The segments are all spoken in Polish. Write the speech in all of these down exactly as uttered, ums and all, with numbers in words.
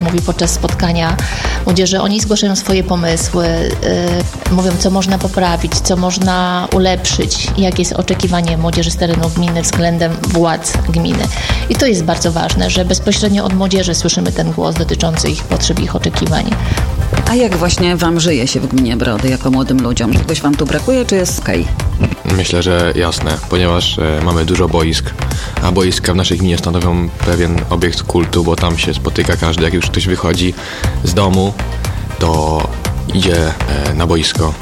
mówi podczas spotkania młodzieży. Oni zgłaszają swoje pomysły, yy, mówią, co można poprawić, co można ulepszyć, jakie jest oczekiwanie młodzieży z terenu gminy względem władz gminy. I to jest bardzo ważne, że bezpośrednio od młodzieży słyszymy ten głos dotyczący ich potrzeb, ich oczekiwań. A jak właśnie wam żyje się w gminie Brody jako młodym ludziom? Czegoś wam tu brakuje, czy jest okej? Myślę, że jasne, ponieważ e, mamy dużo boisk, a boiska w naszej gminie stanowią pewien obiekt kultu, bo tam się spotyka każdy. Jak już ktoś wychodzi z domu, to idzie e, na boisko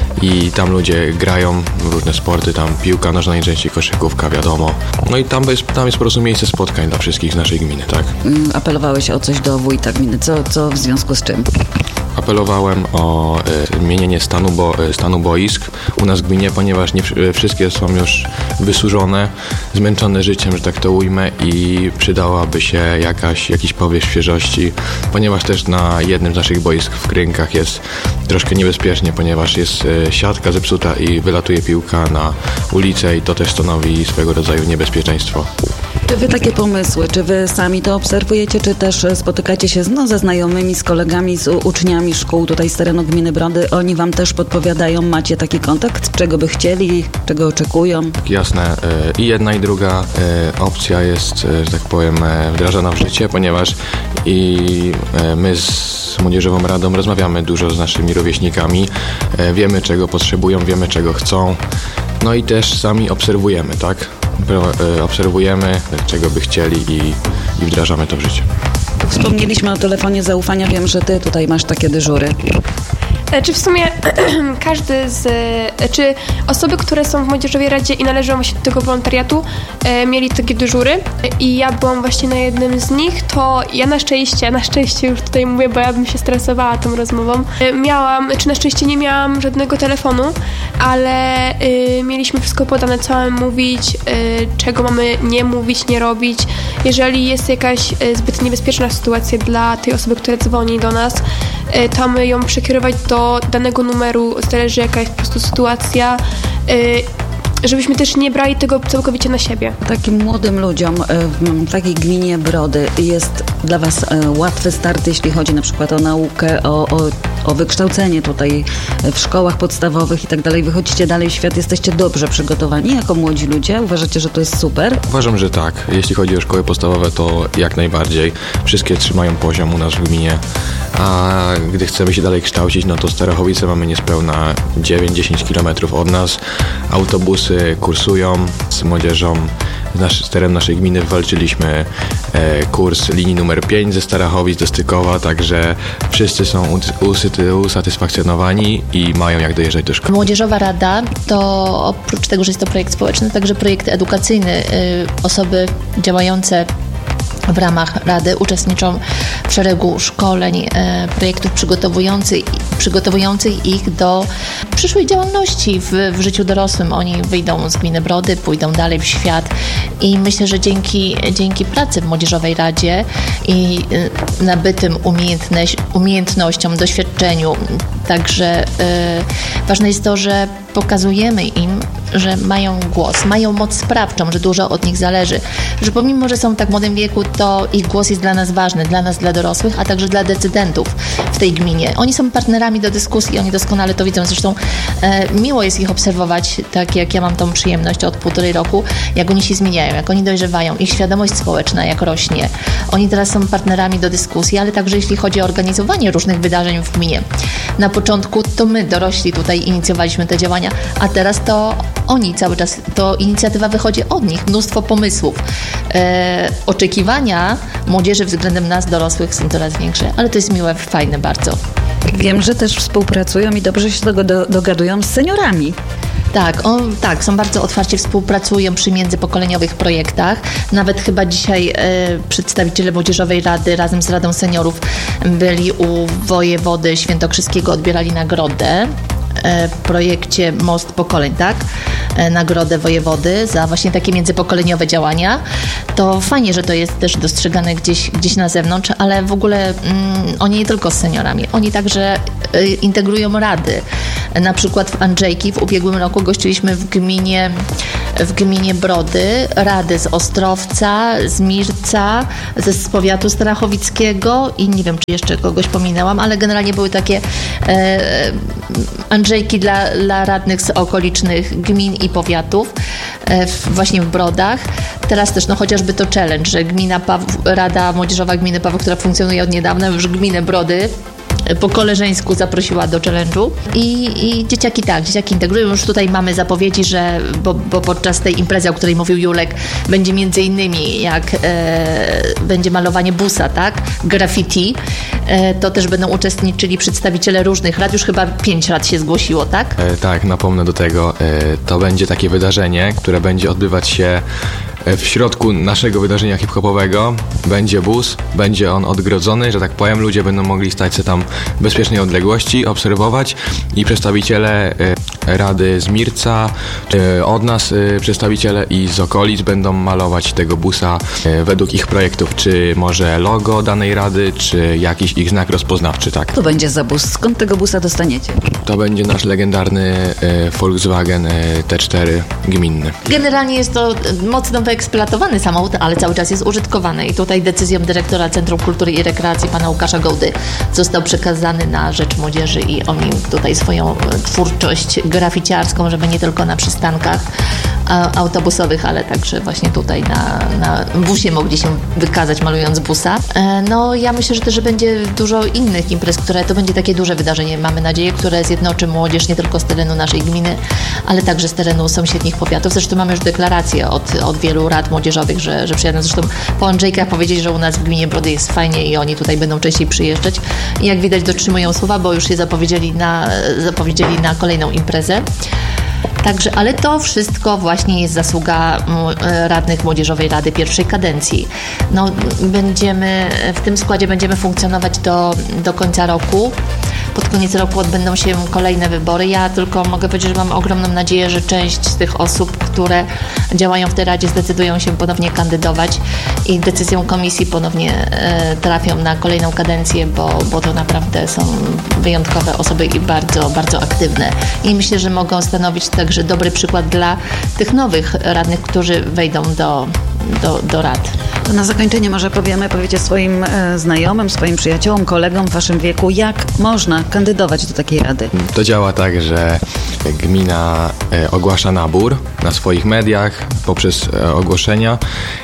i tam ludzie grają w różne sporty, tam piłka nożna, najczęściej koszykówka, wiadomo. No i tam jest, tam jest po prostu miejsce spotkań dla wszystkich z naszej gminy, tak? Apelowałeś o coś do wójta gminy, co, co w związku z czym? Apelowałem o e, zmienienie stanu, bo, e, stanu boisk u nas w gminie, ponieważ nie e, wszystkie są już wysłużone, zmęczone życiem, że tak to ujmę, i przydałaby się jakaś, jakiś powiew świeżości, ponieważ też na jednym z naszych boisk w Krynkach jest troszkę niebezpiecznie, ponieważ jest e, siatka zepsuta i wylatuje piłka na ulicę i to też stanowi swego rodzaju niebezpieczeństwo. Czy wy takie pomysły, czy wy sami to obserwujecie, czy też spotykacie się z, no, ze znajomymi, z kolegami, z uczniami szkół tutaj z terenu gminy Brody? Oni wam też podpowiadają, macie taki kontakt, czego by chcieli, czego oczekują? Jasne, i jedna i druga opcja jest, że tak powiem, wdrażana w życie, ponieważ i my z Młodzieżową Radą rozmawiamy dużo z naszymi rówieśnikami, wiemy czego potrzebują, wiemy czego chcą, no i też sami obserwujemy, tak? Obserwujemy, czego by chcieli i, i wdrażamy to w życie. Wspomnieliśmy o telefonie zaufania. Wiem, że ty tutaj masz takie dyżury. Czy w sumie każdy z, czy osoby, które są w Młodzieżowej Radzie i należą właśnie do tego wolontariatu, e, mieli takie dyżury i ja byłam właśnie na jednym z nich, to ja na szczęście, na szczęście już tutaj mówię, bo ja bym się stresowała tą rozmową, e, miałam, czy na szczęście nie miałam żadnego telefonu, ale e, mieliśmy wszystko podane, co mamy mówić, e, czego mamy nie mówić, nie robić. Jeżeli jest jakaś e, zbyt niebezpieczna sytuacja dla tej osoby, która dzwoni do nas, e, to mamy ją przekierować do danego numeru, zależy jaka jest po prostu sytuacja, żebyśmy też nie brali tego całkowicie na siebie. Takim młodym ludziom w takiej gminie Brody jest dla was łatwy start, jeśli chodzi na przykład o naukę, o, o, o wykształcenie tutaj w szkołach podstawowych i tak dalej. Wychodzicie dalej w świat, jesteście dobrze przygotowani jako młodzi ludzie? Uważacie, że to jest super? Uważam, że tak. Jeśli chodzi o szkoły podstawowe, to jak najbardziej. Wszystkie trzymają poziom u nas w gminie, a gdy chcemy się dalej kształcić, no to Starachowice mamy niespełna dziewięć do dziesięciu kilometrów od nas. Autobusy kursują z młodzieżą. Z, nasz, z terenu naszej gminy walczyliśmy e, kurs linii numer pięć ze Starachowic do Stykowa, także wszyscy są usyty, usatysfakcjonowani i mają jak dojeżdżać do szkoły. Młodzieżowa Rada to oprócz tego, że jest to projekt społeczny, także projekt edukacyjny. Osoby działające w ramach Rady uczestniczą w szeregu szkoleń, e, projektów przygotowujących, przygotowujących ich do przyszłej działalności w, w życiu dorosłym. Oni wyjdą z gminy Brody, pójdą dalej w świat i myślę, że dzięki, dzięki pracy w Młodzieżowej Radzie i e, nabytym umiejętność, umiejętnościom, doświadczeniu, także e, ważne jest to, że pokazujemy im, że mają głos, mają moc sprawczą, że dużo od nich zależy, że pomimo, że są w tak młodym wieku, to ich głos jest dla nas ważny, dla nas, dla dorosłych, a także dla decydentów w tej gminie. Oni są partnerami do dyskusji, oni doskonale to widzą, zresztą e, miło jest ich obserwować, tak jak ja mam tą przyjemność od półtorej roku, jak oni się zmieniają, jak oni dojrzewają, ich świadomość społeczna jak rośnie. Oni teraz są partnerami do dyskusji, ale także jeśli chodzi o organizowanie różnych wydarzeń w gminie. Na początku to my, dorośli, tutaj inicjowaliśmy te działania, a teraz to oni cały czas, to inicjatywa wychodzi od nich, mnóstwo pomysłów. E, oczekiwania młodzieży względem nas, dorosłych, są coraz większe, ale to jest miłe, fajne bardzo. Wiem, że też współpracują i dobrze się tego do, dogadują z seniorami. Tak, on, tak, są bardzo otwarcie, współpracują przy międzypokoleniowych projektach. Nawet chyba dzisiaj e, przedstawiciele Młodzieżowej Rady razem z Radą Seniorów byli u wojewody świętokrzyskiego, odbierali nagrodę w projekcie Most Pokoleń, tak? Nagrodę wojewody za właśnie takie międzypokoleniowe działania. To fajnie, że to jest też dostrzegane gdzieś, gdzieś na zewnątrz, ale w ogóle mm, oni nie tylko z seniorami, oni także y, integrują rady. Na przykład w Andrzejki w ubiegłym roku gościliśmy w gminie w gminie Brody rady z Ostrowca, z Mirca, ze z powiatu strachowickiego i nie wiem, czy jeszcze kogoś pominęłam, ale generalnie były takie e, Andrzejki dla, dla radnych z okolicznych gmin i powiatów e, w, właśnie w Brodach. Teraz też no chociażby to challenge, że gmina Paw- Rada Młodzieżowa Gminy Pawłów, która funkcjonuje od niedawna, już gminę Brody po koleżeńsku zaprosiła do challenge'u i, i dzieciaki tak, dzieciaki integrują. Już tutaj mamy zapowiedzi, że bo, bo podczas tej imprezy, o której mówił Julek, będzie między innymi jak e, będzie malowanie busa, tak, graffiti, e, to też będą uczestniczyli przedstawiciele różnych rad, już chyba pięć rad się zgłosiło, tak? E, tak, napomnę do tego, e, to będzie takie wydarzenie, które będzie odbywać się w środku naszego wydarzenia hip-hopowego. Będzie bus, będzie on odgrodzony, że tak powiem, ludzie będą mogli stać się tam w bezpiecznej odległości, obserwować i przedstawiciele e, Rady z Mirca, e, od nas e, przedstawiciele i z okolic będą malować tego busa e, według ich projektów, czy może logo danej rady, czy jakiś ich znak rozpoznawczy, tak? To będzie za bus. Skąd tego busa dostaniecie? To będzie nasz legendarny e, Volkswagen e, T cztery gminny. Generalnie jest to mocno wyeksploatowany samochód, ale cały czas jest użytkowany i tutaj decyzją dyrektora Centrum Kultury i Rekreacji pana Łukasza Gołdy został przekazany na rzecz młodzieży i oni tutaj swoją twórczość graficiarską, żeby nie tylko na przystankach autobusowych, ale także właśnie tutaj na, na busie mogli się wykazać malując busa. No ja myślę, że też będzie dużo innych imprez, które to będzie takie duże wydarzenie, mamy nadzieję, które zjednoczy młodzież nie tylko z terenu naszej gminy, ale także z terenu sąsiednich powiatów. Zresztą mamy już deklarację od, od wielu rad młodzieżowych, że, że przyjadą. Zresztą po Andrzejkach powiedzieli, że u nas w gminie Brody jest fajnie i oni tutaj będą częściej przyjeżdżać. I jak widać dotrzymują słowa, bo już się zapowiedzieli na, zapowiedzieli na kolejną imprezę. Także, ale to wszystko właśnie jest zasługa radnych Młodzieżowej Rady pierwszej kadencji. No, będziemy, w tym składzie będziemy funkcjonować do, do końca roku. Pod koniec roku odbędą się kolejne wybory. Ja tylko mogę powiedzieć, że mam ogromną nadzieję, że część z tych osób, które działają w tej Radzie, zdecydują się ponownie kandydować i decyzją komisji ponownie e, trafią na kolejną kadencję, bo, bo to naprawdę są wyjątkowe osoby i bardzo, bardzo aktywne. I myślę, że mogą stanowić także dobry przykład dla tych nowych radnych, którzy wejdą do, do, do rad. To na zakończenie może powiemy, powiecie swoim e, znajomym, swoim przyjaciołom, kolegom w waszym wieku, jak można kandydować do takiej rady? To działa tak, że gmina e, ogłasza nabór na swoich mediach poprzez e, ogłoszenia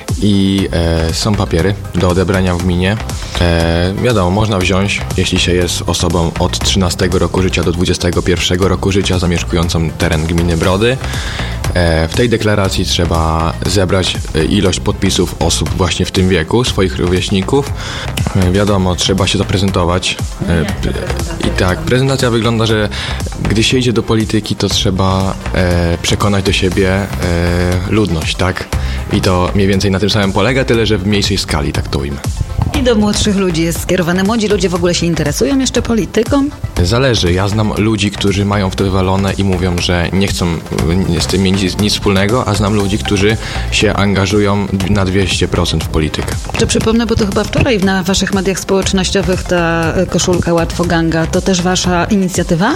i e, są papiery do odebrania w gminie. E, wiadomo, można wziąć, jeśli się jest osobą od trzynastego roku życia do dwudziestego pierwszego roku życia zamieszkującą teren gminy Brody. E, w tej deklaracji trzeba zebrać ilość podpisów osób właśnie w tym wieku, swoich rówieśników. E, wiadomo, trzeba się zaprezentować. E, I tak, prezentacja wygląda, że gdy się idzie do polityki, to trzeba e, przekonać do siebie e, ludność, tak? I to mniej więcej na tym samym polega, tyle że w mniejszej skali, tak to ujmę. I do młodszych ludzi jest skierowane. Młodzi ludzie w ogóle się interesują jeszcze polityką? Zależy. Ja znam ludzi, którzy mają w to wywalone i mówią, że nie chcą z tym mieć nic, nic wspólnego, a znam ludzi, którzy się angażują na dwieście procent w politykę. Czy przypomnę, bo to chyba wczoraj na waszych mediach społecznościowych ta koszulka Łatwo Ganga, to też wasza inicjatywa?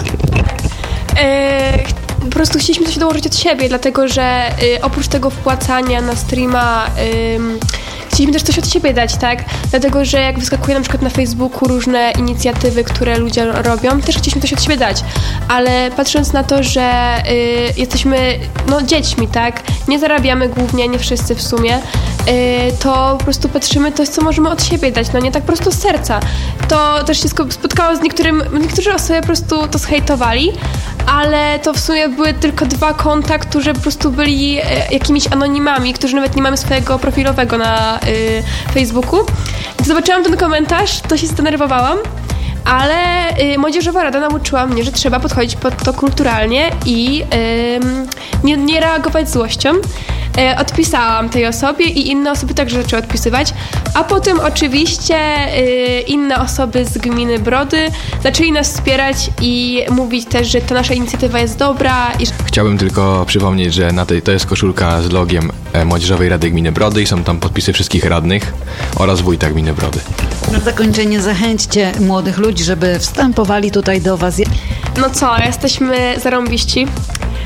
Eee, po prostu chcieliśmy coś dołożyć od siebie, dlatego że y, oprócz tego wpłacania na streama y, chcieliśmy też coś od siebie dać, tak? Dlatego, że jak wyskakuje na przykład na Facebooku różne inicjatywy, które ludzie robią, też chcieliśmy coś od siebie dać. Ale patrząc na to, że y, jesteśmy no, dziećmi, tak? Nie zarabiamy głównie, nie wszyscy w sumie, y, to po prostu patrzymy to, co możemy od siebie dać, no nie tak po prostu z serca. To też się spotkało z niektórym, niektórzy osoby po prostu to zhejtowali, ale to w sumie były tylko dwa konta, którzy po prostu byli e, jakimiś anonimami, którzy nawet nie mamy swojego profilowego na y, Facebooku. Gdy zobaczyłam ten komentarz, to się zdenerwowałam, ale y, Młodzieżowa Rada nauczyła mnie, że trzeba podchodzić pod to kulturalnie i y, nie, nie reagować złością. E, odpisałam tej osobie i inne osoby także zaczęły odpisywać, a potem oczywiście e, inne osoby z gminy Brody zaczęli nas wspierać i mówić też, że ta nasza inicjatywa jest dobra. I... Chciałbym tylko przypomnieć, że na tej, to jest koszulka z logiem Młodzieżowej Rady Gminy Brody i są tam podpisy wszystkich radnych oraz wójta gminy Brody. Na zakończenie zachęćcie młodych ludzi, żeby wstępowali tutaj do was. No co, jesteśmy zarąbiści.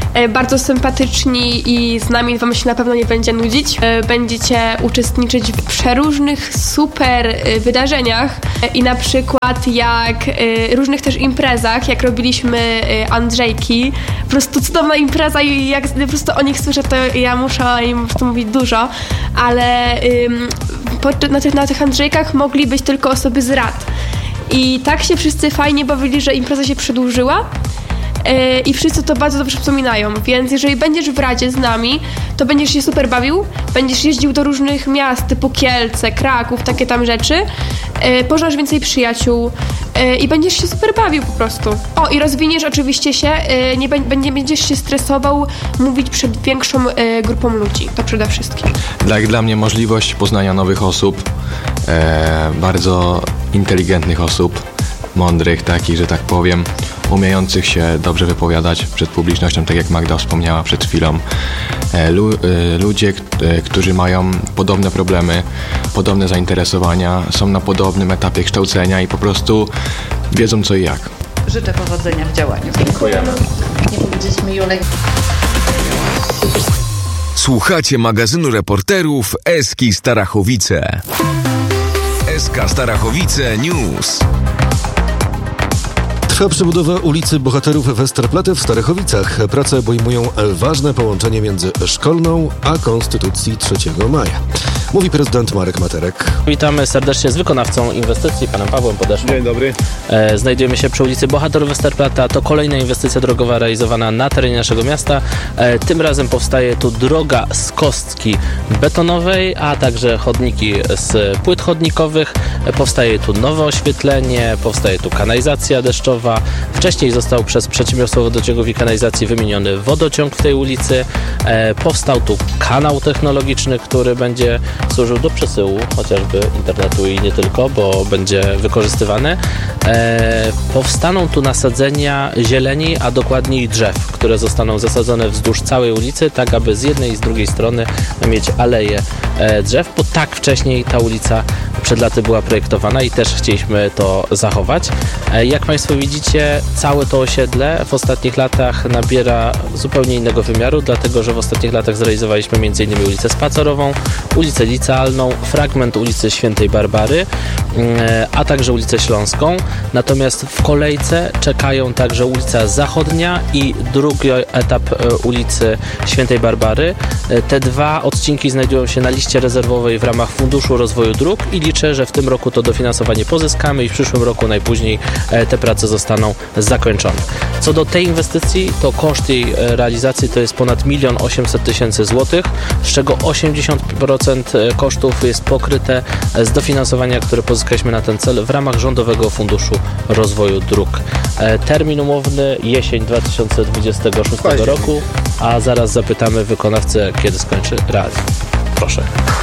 bardzo sympatyczni i z nami wam się na pewno nie będzie nudzić. Będziecie uczestniczyć w przeróżnych super wydarzeniach i na przykład jak różnych też imprezach, jak robiliśmy Andrzejki. Po prostu cudowna impreza i jak po prostu o nich słyszę, to ja muszę im po prostu mówić dużo, ale na tych, na tych Andrzejkach mogli być tylko osoby z rad. I tak się wszyscy fajnie bawili, że impreza się przedłużyła yy, i wszyscy to bardzo dobrze wspominają, więc jeżeli będziesz w Radzie z nami, to będziesz się super bawił, będziesz jeździł do różnych miast typu Kielce, Kraków, takie tam rzeczy, yy, poznasz więcej przyjaciół yy, i będziesz się super bawił po prostu. O, i rozwiniesz oczywiście się, yy, nie, b- nie będziesz się stresował mówić przed większą yy, grupą ludzi, to przede wszystkim. Dla, dla mnie możliwość poznania nowych osób, e, bardzo inteligentnych osób, mądrych, takich, że tak powiem, umiejących się dobrze wypowiadać przed publicznością, tak jak Magda wspomniała przed chwilą. E, lu, e, ludzie, k- e, którzy mają podobne problemy, podobne zainteresowania, są na podobnym etapie kształcenia i po prostu wiedzą co i jak. Życzę powodzenia w działaniu. Dziękujemy. Nie powiedzieliśmy Julek. Słuchacie magazynu reporterów Eski Starachowice. S K Starachowice News. Trwa przebudowa ulicy Bohaterów Westerplatte w Starachowicach. Prace obejmują ważne połączenie między Szkolną a Konstytucji trzeciego maja. Mówi prezydent Marek Materek. Witamy serdecznie z wykonawcą inwestycji, panem Pawłem Podeszwą. Dzień dobry. E, znajdujemy się przy ulicy Bohaterów Westerplatte. To kolejna inwestycja drogowa realizowana na terenie naszego miasta. E, tym razem powstaje tu droga z kostki betonowej, a także chodniki z płyt chodnikowych. E, powstaje tu nowe oświetlenie, powstaje tu kanalizacja deszczowa. Wcześniej został przez Przedsiębiorstwo Wodociągów i Kanalizacji wymieniony wodociąg w tej ulicy. E, powstał tu kanał technologiczny, który będzie służył do przesyłu chociażby internetu i nie tylko, bo będzie wykorzystywany. E, powstaną tu nasadzenia zieleni, a dokładniej drzew, które zostaną zasadzone wzdłuż całej ulicy, tak aby z jednej i z drugiej strony mieć aleje e, drzew, bo tak wcześniej ta ulica przed laty była projektowana i też chcieliśmy to zachować. E, jak Państwo widzicie, całe to osiedle w ostatnich latach nabiera zupełnie innego wymiaru, dlatego że w ostatnich latach zrealizowaliśmy między innymi ulicę Spacerową, ulicę Licealną, fragment ulicy Świętej Barbary, a także ulicę Śląską. Natomiast w kolejce czekają także ulica Zachodnia i drugi etap ulicy Świętej Barbary. Te dwa odcinki znajdują się na liście rezerwowej w ramach Funduszu Rozwoju Dróg i liczę, że w tym roku to dofinansowanie pozyskamy i w przyszłym roku najpóźniej te prace zostaną zakończone. Co do tej inwestycji, to koszt jej realizacji to jest ponad milion osiemset tysięcy złotych, z czego osiemdziesiąt procent kosztów jest pokryte z dofinansowania, które pozyskaliśmy na ten cel w ramach Rządowego Funduszu Rozwoju Dróg. Termin umowny jesień dwa tysiące dwudziestego szóstego roku, a zaraz zapytamy wykonawcę, kiedy skończy realizację. Proszę.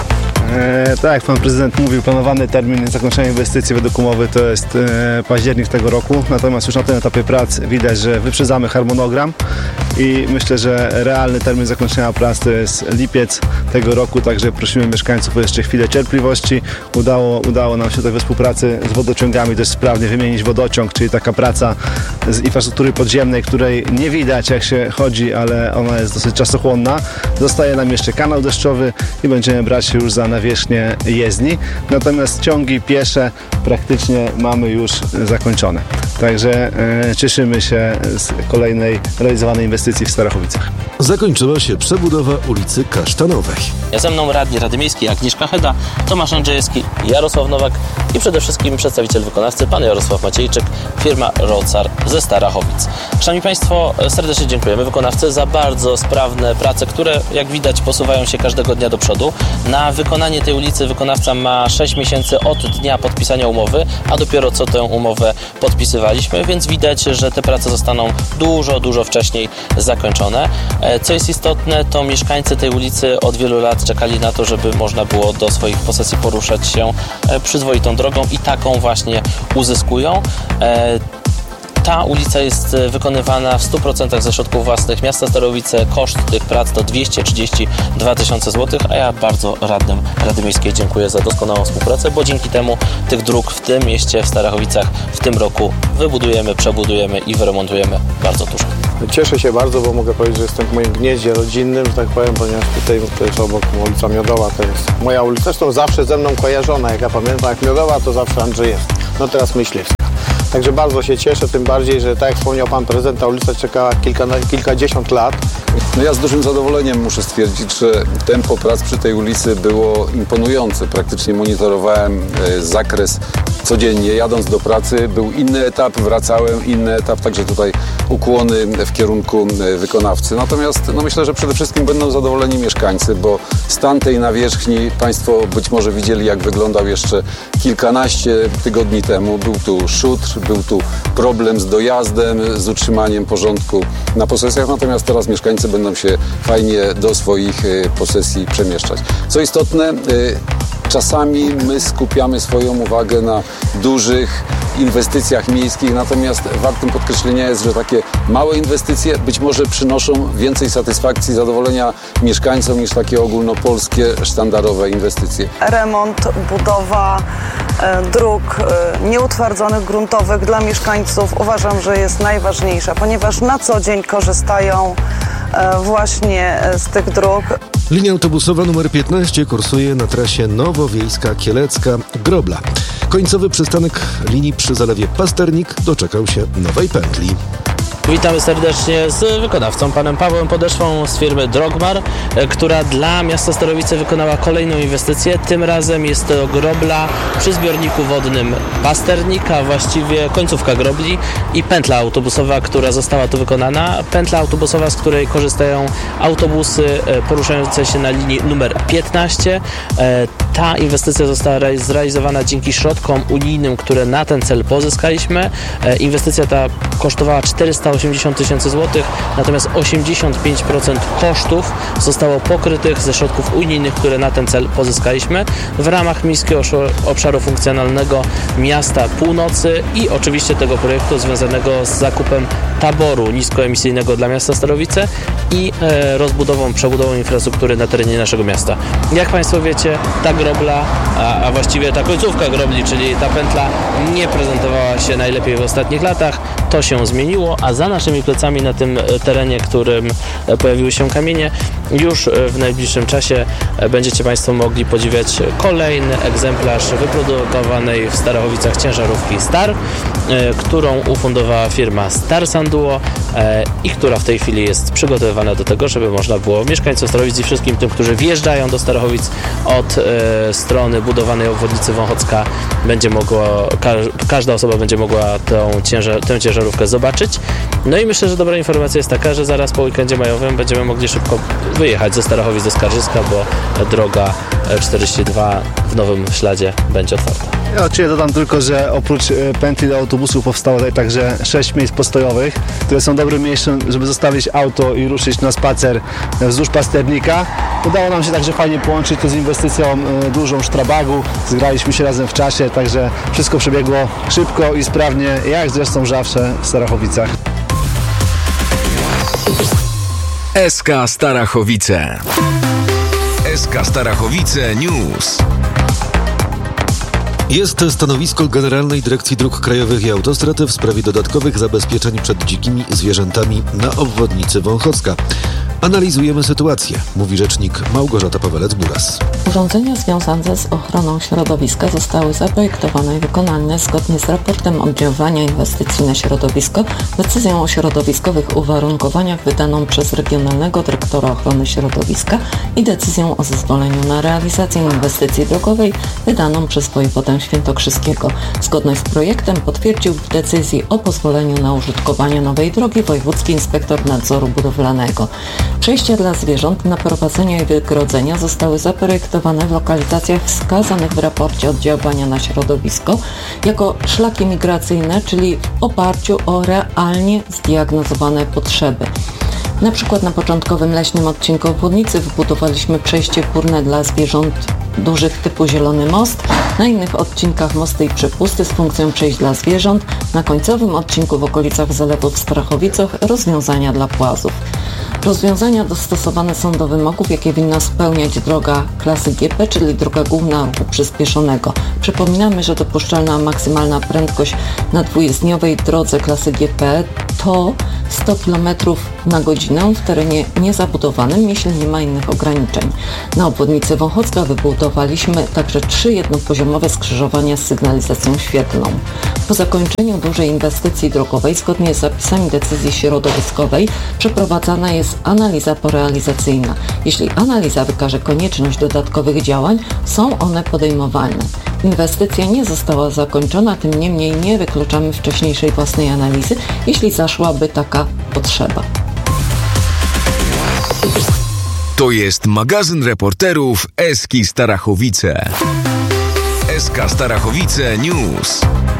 E, tak jak pan prezydent mówił, planowany termin zakończenia inwestycji według umowy to jest e, październik tego roku, natomiast już na tym etapie prac widać, że wyprzedzamy harmonogram i myślę, że realny termin zakończenia prac to jest lipiec tego roku, także prosimy mieszkańców o jeszcze chwilę cierpliwości. Udało, udało nam się tak we współpracy z wodociągami dość sprawnie wymienić wodociąg, czyli taka praca z infrastruktury podziemnej, której nie widać jak się chodzi, ale ona jest dosyć czasochłonna. Zostaje nam jeszcze kanał deszczowy i będziemy brać się już za nawierzchnię jezdni, natomiast ciągi piesze praktycznie mamy już zakończone. Także e, cieszymy się z kolejnej realizowanej inwestycji w Starachowicach. Zakończyła się przebudowa ulicy Kasztanowej. Ja ze mną radni Rady Miejskiej Agnieszka Heda, Tomasz Andrzejewski, Jarosław Nowak i przede wszystkim przedstawiciel wykonawcy, pan Jarosław Maciejczyk, firma Rocar ze Starachowic. Szanowni Państwo, serdecznie dziękujemy wykonawcy za bardzo sprawne prace, które jak widać posuwają się każdego dnia do przodu. Na wykonanie tej ulicy wykonawca ma sześć miesięcy od dnia podpisania umowy, a dopiero co tę umowę podpisywaliśmy, więc widać, że te prace zostaną dużo, dużo wcześniej zakończone. Co jest istotne, to mieszkańcy tej ulicy od wielu lat czekali na to, żeby można było do swoich posesji poruszać się przyzwoitą drogą i taką właśnie uzyskują. Ta ulica jest wykonywana w stu procentach ze środków własnych miasta Starachowice. Koszt tych prac to dwieście trzydzieści dwa tysiące złotych, a ja bardzo radnym Rady Miejskiej dziękuję za doskonałą współpracę, bo dzięki temu tych dróg w tym mieście, w Starachowicach w tym roku wybudujemy, przebudujemy i wyremontujemy bardzo dużo. Cieszę się bardzo, bo mogę powiedzieć, że jestem w moim gnieździe rodzinnym, że tak powiem, ponieważ tutaj to jest obok ulica Miodowa, to jest moja ulica, zresztą zawsze ze mną kojarzona, jak ja pamiętam, jak Miodowa, to zawsze Andrzej jest. No teraz Myśliwska. Także bardzo się cieszę, tym bardziej, że tak jak wspomniał pan prezydent, ta ulica czekała kilka, kilkadziesiąt lat. No ja z dużym zadowoleniem muszę stwierdzić, że tempo prac przy tej ulicy było imponujące. Praktycznie monitorowałem e, zakres codziennie. Jadąc do pracy był inny etap, wracałem, inny etap, także tutaj ukłony w kierunku wykonawcy. Natomiast no myślę, że przede wszystkim będą zadowoleni mieszkańcy, bo stan tej nawierzchni Państwo być może widzieli, jak wyglądał jeszcze kilkanaście tygodni temu. Był tu szutr, był tu problem z dojazdem, z utrzymaniem porządku na posesjach, natomiast teraz mieszkańcy będą się fajnie do swoich posesji przemieszczać. Co istotne, czasami my skupiamy swoją uwagę na dużych inwestycjach miejskich, natomiast wartym podkreślenia jest, że takie małe inwestycje być może przynoszą więcej satysfakcji, zadowolenia mieszkańcom niż takie ogólnopolskie, sztandarowe inwestycje. Remont, budowa e, dróg e, nieutwardzonych, gruntowych dla mieszkańców uważam, że jest najważniejsza, ponieważ na co dzień korzystają e, właśnie z tych dróg. Linia autobusowa numer piętnaście kursuje na trasie Nowowiejska-Kielecka-Grobla. Końcowy przystanek linii przy zalewie Pasternik doczekał się nowej pętli. Witamy serdecznie z wykonawcą, panem Pawłem Podeszwą z firmy Drogmar, która dla miasta Starachowice wykonała kolejną inwestycję. Tym razem jest to grobla przy zbiorniku wodnym Pasternik, a właściwie końcówka grobli i pętla autobusowa, która została tu wykonana. Pętla autobusowa, z której korzystają autobusy poruszające się na linii numer piętnaście. Ta inwestycja została zrealizowana dzięki środkom unijnym, które na ten cel pozyskaliśmy. Inwestycja ta kosztowała czterysta osiemdziesiąt tysięcy złotych, natomiast osiemdziesiąt pięć procent kosztów zostało pokrytych ze środków unijnych, które na ten cel pozyskaliśmy w ramach Miejskiego Obszaru Funkcjonalnego Miasta Północy i oczywiście tego projektu związanego z zakupem taboru niskoemisyjnego dla miasta Starachowice i e, rozbudową, przebudową infrastruktury na terenie naszego miasta. Jak Państwo wiecie, ta grobla, a, a właściwie ta końcówka grobli, czyli ta pętla nie prezentowała się najlepiej w ostatnich latach. To się zmieniło, a za naszymi plecami na tym terenie, którym pojawiły się kamienie, już w najbliższym czasie będziecie Państwo mogli podziwiać kolejny egzemplarz wyprodukowanej w Starachowicach ciężarówki Star, którą ufundowała firma Star Sanduo i która w tej chwili jest przygotowywana do tego, żeby można było mieszkańcom Starachowic i wszystkim tym, którzy wjeżdżają do Starachowic od strony budowanej obwodnicy Wąchocka, będzie mogło, każda osoba będzie mogła tę, ciężar, tę ciężarówkę zobaczyć. No i myślę, że dobra informacja jest taka, że zaraz po weekendzie majowym będziemy mogli szybko wyjechać ze Starachowic do Skarżyska, bo droga czterdzieści dwa w nowym śladzie będzie otwarta. Ja oczywiście dodam tylko, że oprócz pętli do autobusów powstało tutaj także sześć miejsc postojowych, które są dobrym miejscem, żeby zostawić auto i ruszyć na spacer wzdłuż Pasternika. Udało nam się także fajnie połączyć to z inwestycją dużą Sztrabagu. Zgraliśmy się razem w czasie, także wszystko przebiegło szybko i sprawnie, jak zresztą zawsze w Starachowicach. S K Starachowice. S K Starachowice News. Jest stanowisko Generalnej Dyrekcji Dróg Krajowych i Autostrad w sprawie dodatkowych zabezpieczeń przed dzikimi zwierzętami na obwodnicy Wąchocka. Analizujemy sytuację, mówi rzecznik Małgorzata Pawelec-Buras. Urządzenia związane z ochroną środowiska zostały zaprojektowane i wykonane zgodnie z raportem oddziaływania inwestycji na środowisko, decyzją o środowiskowych uwarunkowaniach wydaną przez Regionalnego Dyrektora Ochrony Środowiska i decyzją o zezwoleniu na realizację inwestycji drogowej wydaną przez wojewodę świętokrzyskiego. Zgodność z projektem potwierdził w decyzji o pozwoleniu na użytkowanie nowej drogi wojewódzki inspektor nadzoru budowlanego. Przejścia dla zwierząt, naprowadzenia i wygrodzenia zostały zaprojektowane w lokalizacjach wskazanych w raporcie oddziaływania na środowisko jako szlaki migracyjne, czyli w oparciu o realnie zdiagnozowane potrzeby. Na przykład na początkowym leśnym odcinku obwodnicy wybudowaliśmy przejście górne dla zwierząt dużych typu Zielony Most, na innych odcinkach mosty i przepusty z funkcją przejść dla zwierząt, na końcowym odcinku w okolicach zalewu w Strachowicach rozwiązania dla płazów. Rozwiązania dostosowane są do wymogów, jakie winna spełniać droga klasy G P, czyli droga główna ruchu przyspieszonego. Przypominamy, że dopuszczalna maksymalna prędkość na dwujezdniowej drodze klasy G P to sto kilometrów na godzinę w terenie niezabudowanym, jeśli nie ma innych ograniczeń. Na obwodnicy Wąchocka wybudowaliśmy także trzy jednopoziomowe skrzyżowania z sygnalizacją świetlną. Po zakończeniu dużej inwestycji drogowej, zgodnie z zapisami decyzji środowiskowej, przeprowadzana jest analiza porealizacyjna. Jeśli analiza wykaże konieczność dodatkowych działań, są one podejmowane. Inwestycja nie została zakończona, tym niemniej nie wykluczamy wcześniejszej własnej analizy, jeśli zaszłaby taka potrzeba. To jest magazyn reporterów Eski Starachowice. Eska Starachowice News.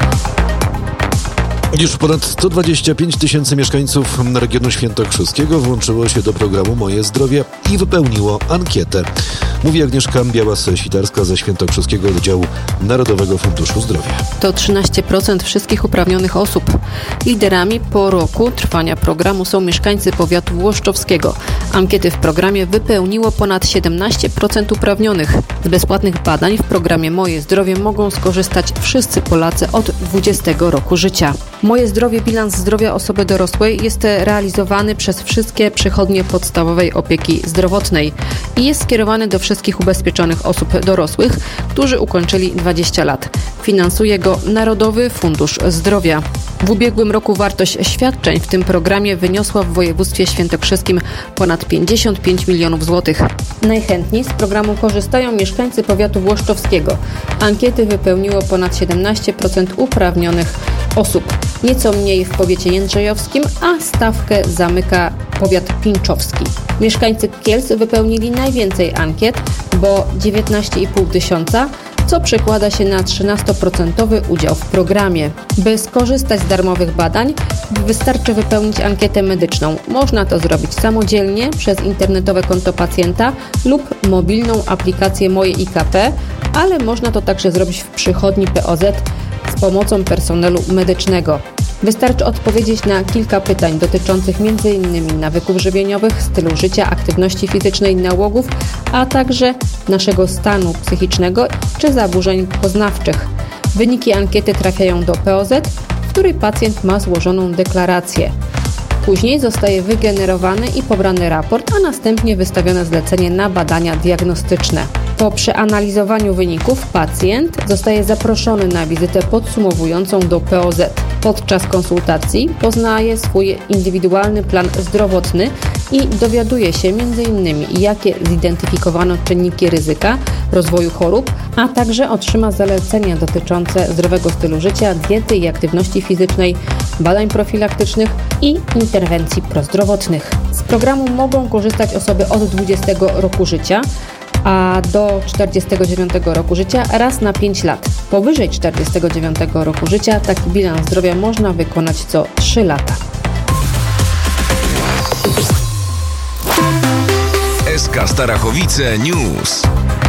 Już ponad sto dwadzieścia pięć tysięcy mieszkańców regionu świętokrzyskiego włączyło się do programu Moje Zdrowie i wypełniło ankietę. Mówi Agnieszka Białas-Sitarska ze Świętokrzyskiego Oddziału Narodowego Funduszu Zdrowia. To trzynaście procent wszystkich uprawnionych osób. Liderami po roku trwania programu są mieszkańcy powiatu włoszczowskiego. Ankiety w programie wypełniło ponad siedemnaście procent uprawnionych. Z bezpłatnych badań w programie Moje Zdrowie mogą skorzystać wszyscy Polacy od dwudziestego roku życia. Moje Zdrowie, bilans zdrowia osoby dorosłej jest realizowany przez wszystkie przychodnie podstawowej opieki zdrowotnej i jest skierowany do wszystkich ubezpieczonych osób dorosłych, którzy ukończyli dwadzieścia lat. Finansuje go Narodowy Fundusz Zdrowia. W ubiegłym roku wartość świadczeń w tym programie wyniosła w województwie świętokrzyskim ponad pięćdziesiąt pięć milionów złotych. Najchętniej z programu korzystają mieszkańcy powiatu włoszczowskiego. Ankiety wypełniło ponad siedemnaście procent uprawnionych osób. Nieco mniej w powiecie jędrzejowskim, a stawkę zamyka powiat pińczowski. Mieszkańcy Kielc wypełnili najwięcej ankiet, bo dziewiętnaście i pół tysiąca, co przekłada się na trzynastoprocentowy udział w programie. By skorzystać z darmowych badań, wystarczy wypełnić ankietę medyczną. Można to zrobić samodzielnie przez internetowe konto pacjenta lub mobilną aplikację Moje I K P, ale można to także zrobić w przychodni P O Z z pomocą personelu medycznego. Wystarczy odpowiedzieć na kilka pytań dotyczących między innymi nawyków żywieniowych, stylu życia, aktywności fizycznej, nałogów, a także naszego stanu psychicznego czy zaburzeń poznawczych. Wyniki ankiety trafiają do P O Z, w której pacjent ma złożoną deklarację. Później zostaje wygenerowany i pobrany raport, a następnie wystawione zlecenie na badania diagnostyczne. Po przeanalizowaniu wyników pacjent zostaje zaproszony na wizytę podsumowującą do P O Z. Podczas konsultacji poznaje swój indywidualny plan zdrowotny i dowiaduje się między innymi, jakie zidentyfikowano czynniki ryzyka rozwoju chorób, a także otrzyma zalecenia dotyczące zdrowego stylu życia, diety i aktywności fizycznej, badań profilaktycznych i interwencji prozdrowotnych. Z programu mogą korzystać osoby od dwudziestego roku życia, a do czterdziestego dziewiątego roku życia raz na pięć lat. Powyżej czterdziestego dziewiątego roku życia taki bilans zdrowia można wykonać co trzy lata. Eska Starachowice News.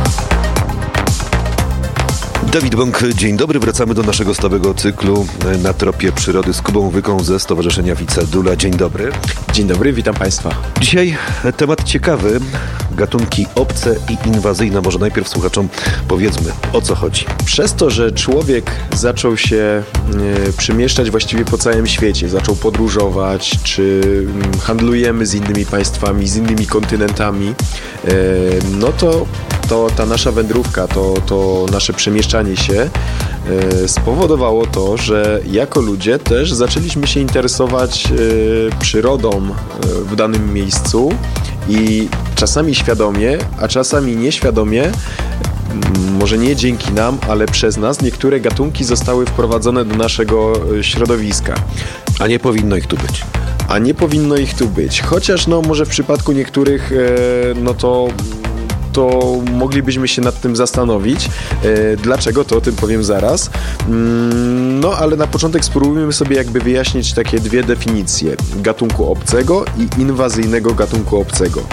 Dawid Bąk, dzień dobry. Wracamy do naszego stałego cyklu Na tropie przyrody z Kubą Wyką ze Stowarzyszenia Wicedula. Dzień dobry. Dzień dobry, witam Państwa. Dzisiaj temat ciekawy. Gatunki obce i inwazyjne. Może najpierw słuchaczom powiedzmy, o co chodzi. Przez to, że człowiek zaczął się y, przemieszczać właściwie po całym świecie, zaczął podróżować, czy y, handlujemy z innymi państwami, z innymi kontynentami, y, no to, to ta nasza wędrówka, to, to nasze przemieszczanie się y, spowodowało to, że jako ludzie też zaczęliśmy się interesować y, przyrodą y, w danym miejscu i czasami świadomie, a czasami nieświadomie, może nie dzięki nam, ale przez nas, niektóre gatunki zostały wprowadzone do naszego środowiska. A nie powinno ich tu być. A nie powinno ich tu być. Chociaż no może w przypadku niektórych, no to to moglibyśmy się nad tym zastanowić. Dlaczego? To o tym powiem zaraz. No, ale na początek spróbujmy sobie jakby wyjaśnić takie dwie definicje. Gatunku obcego i inwazyjnego gatunku obcego.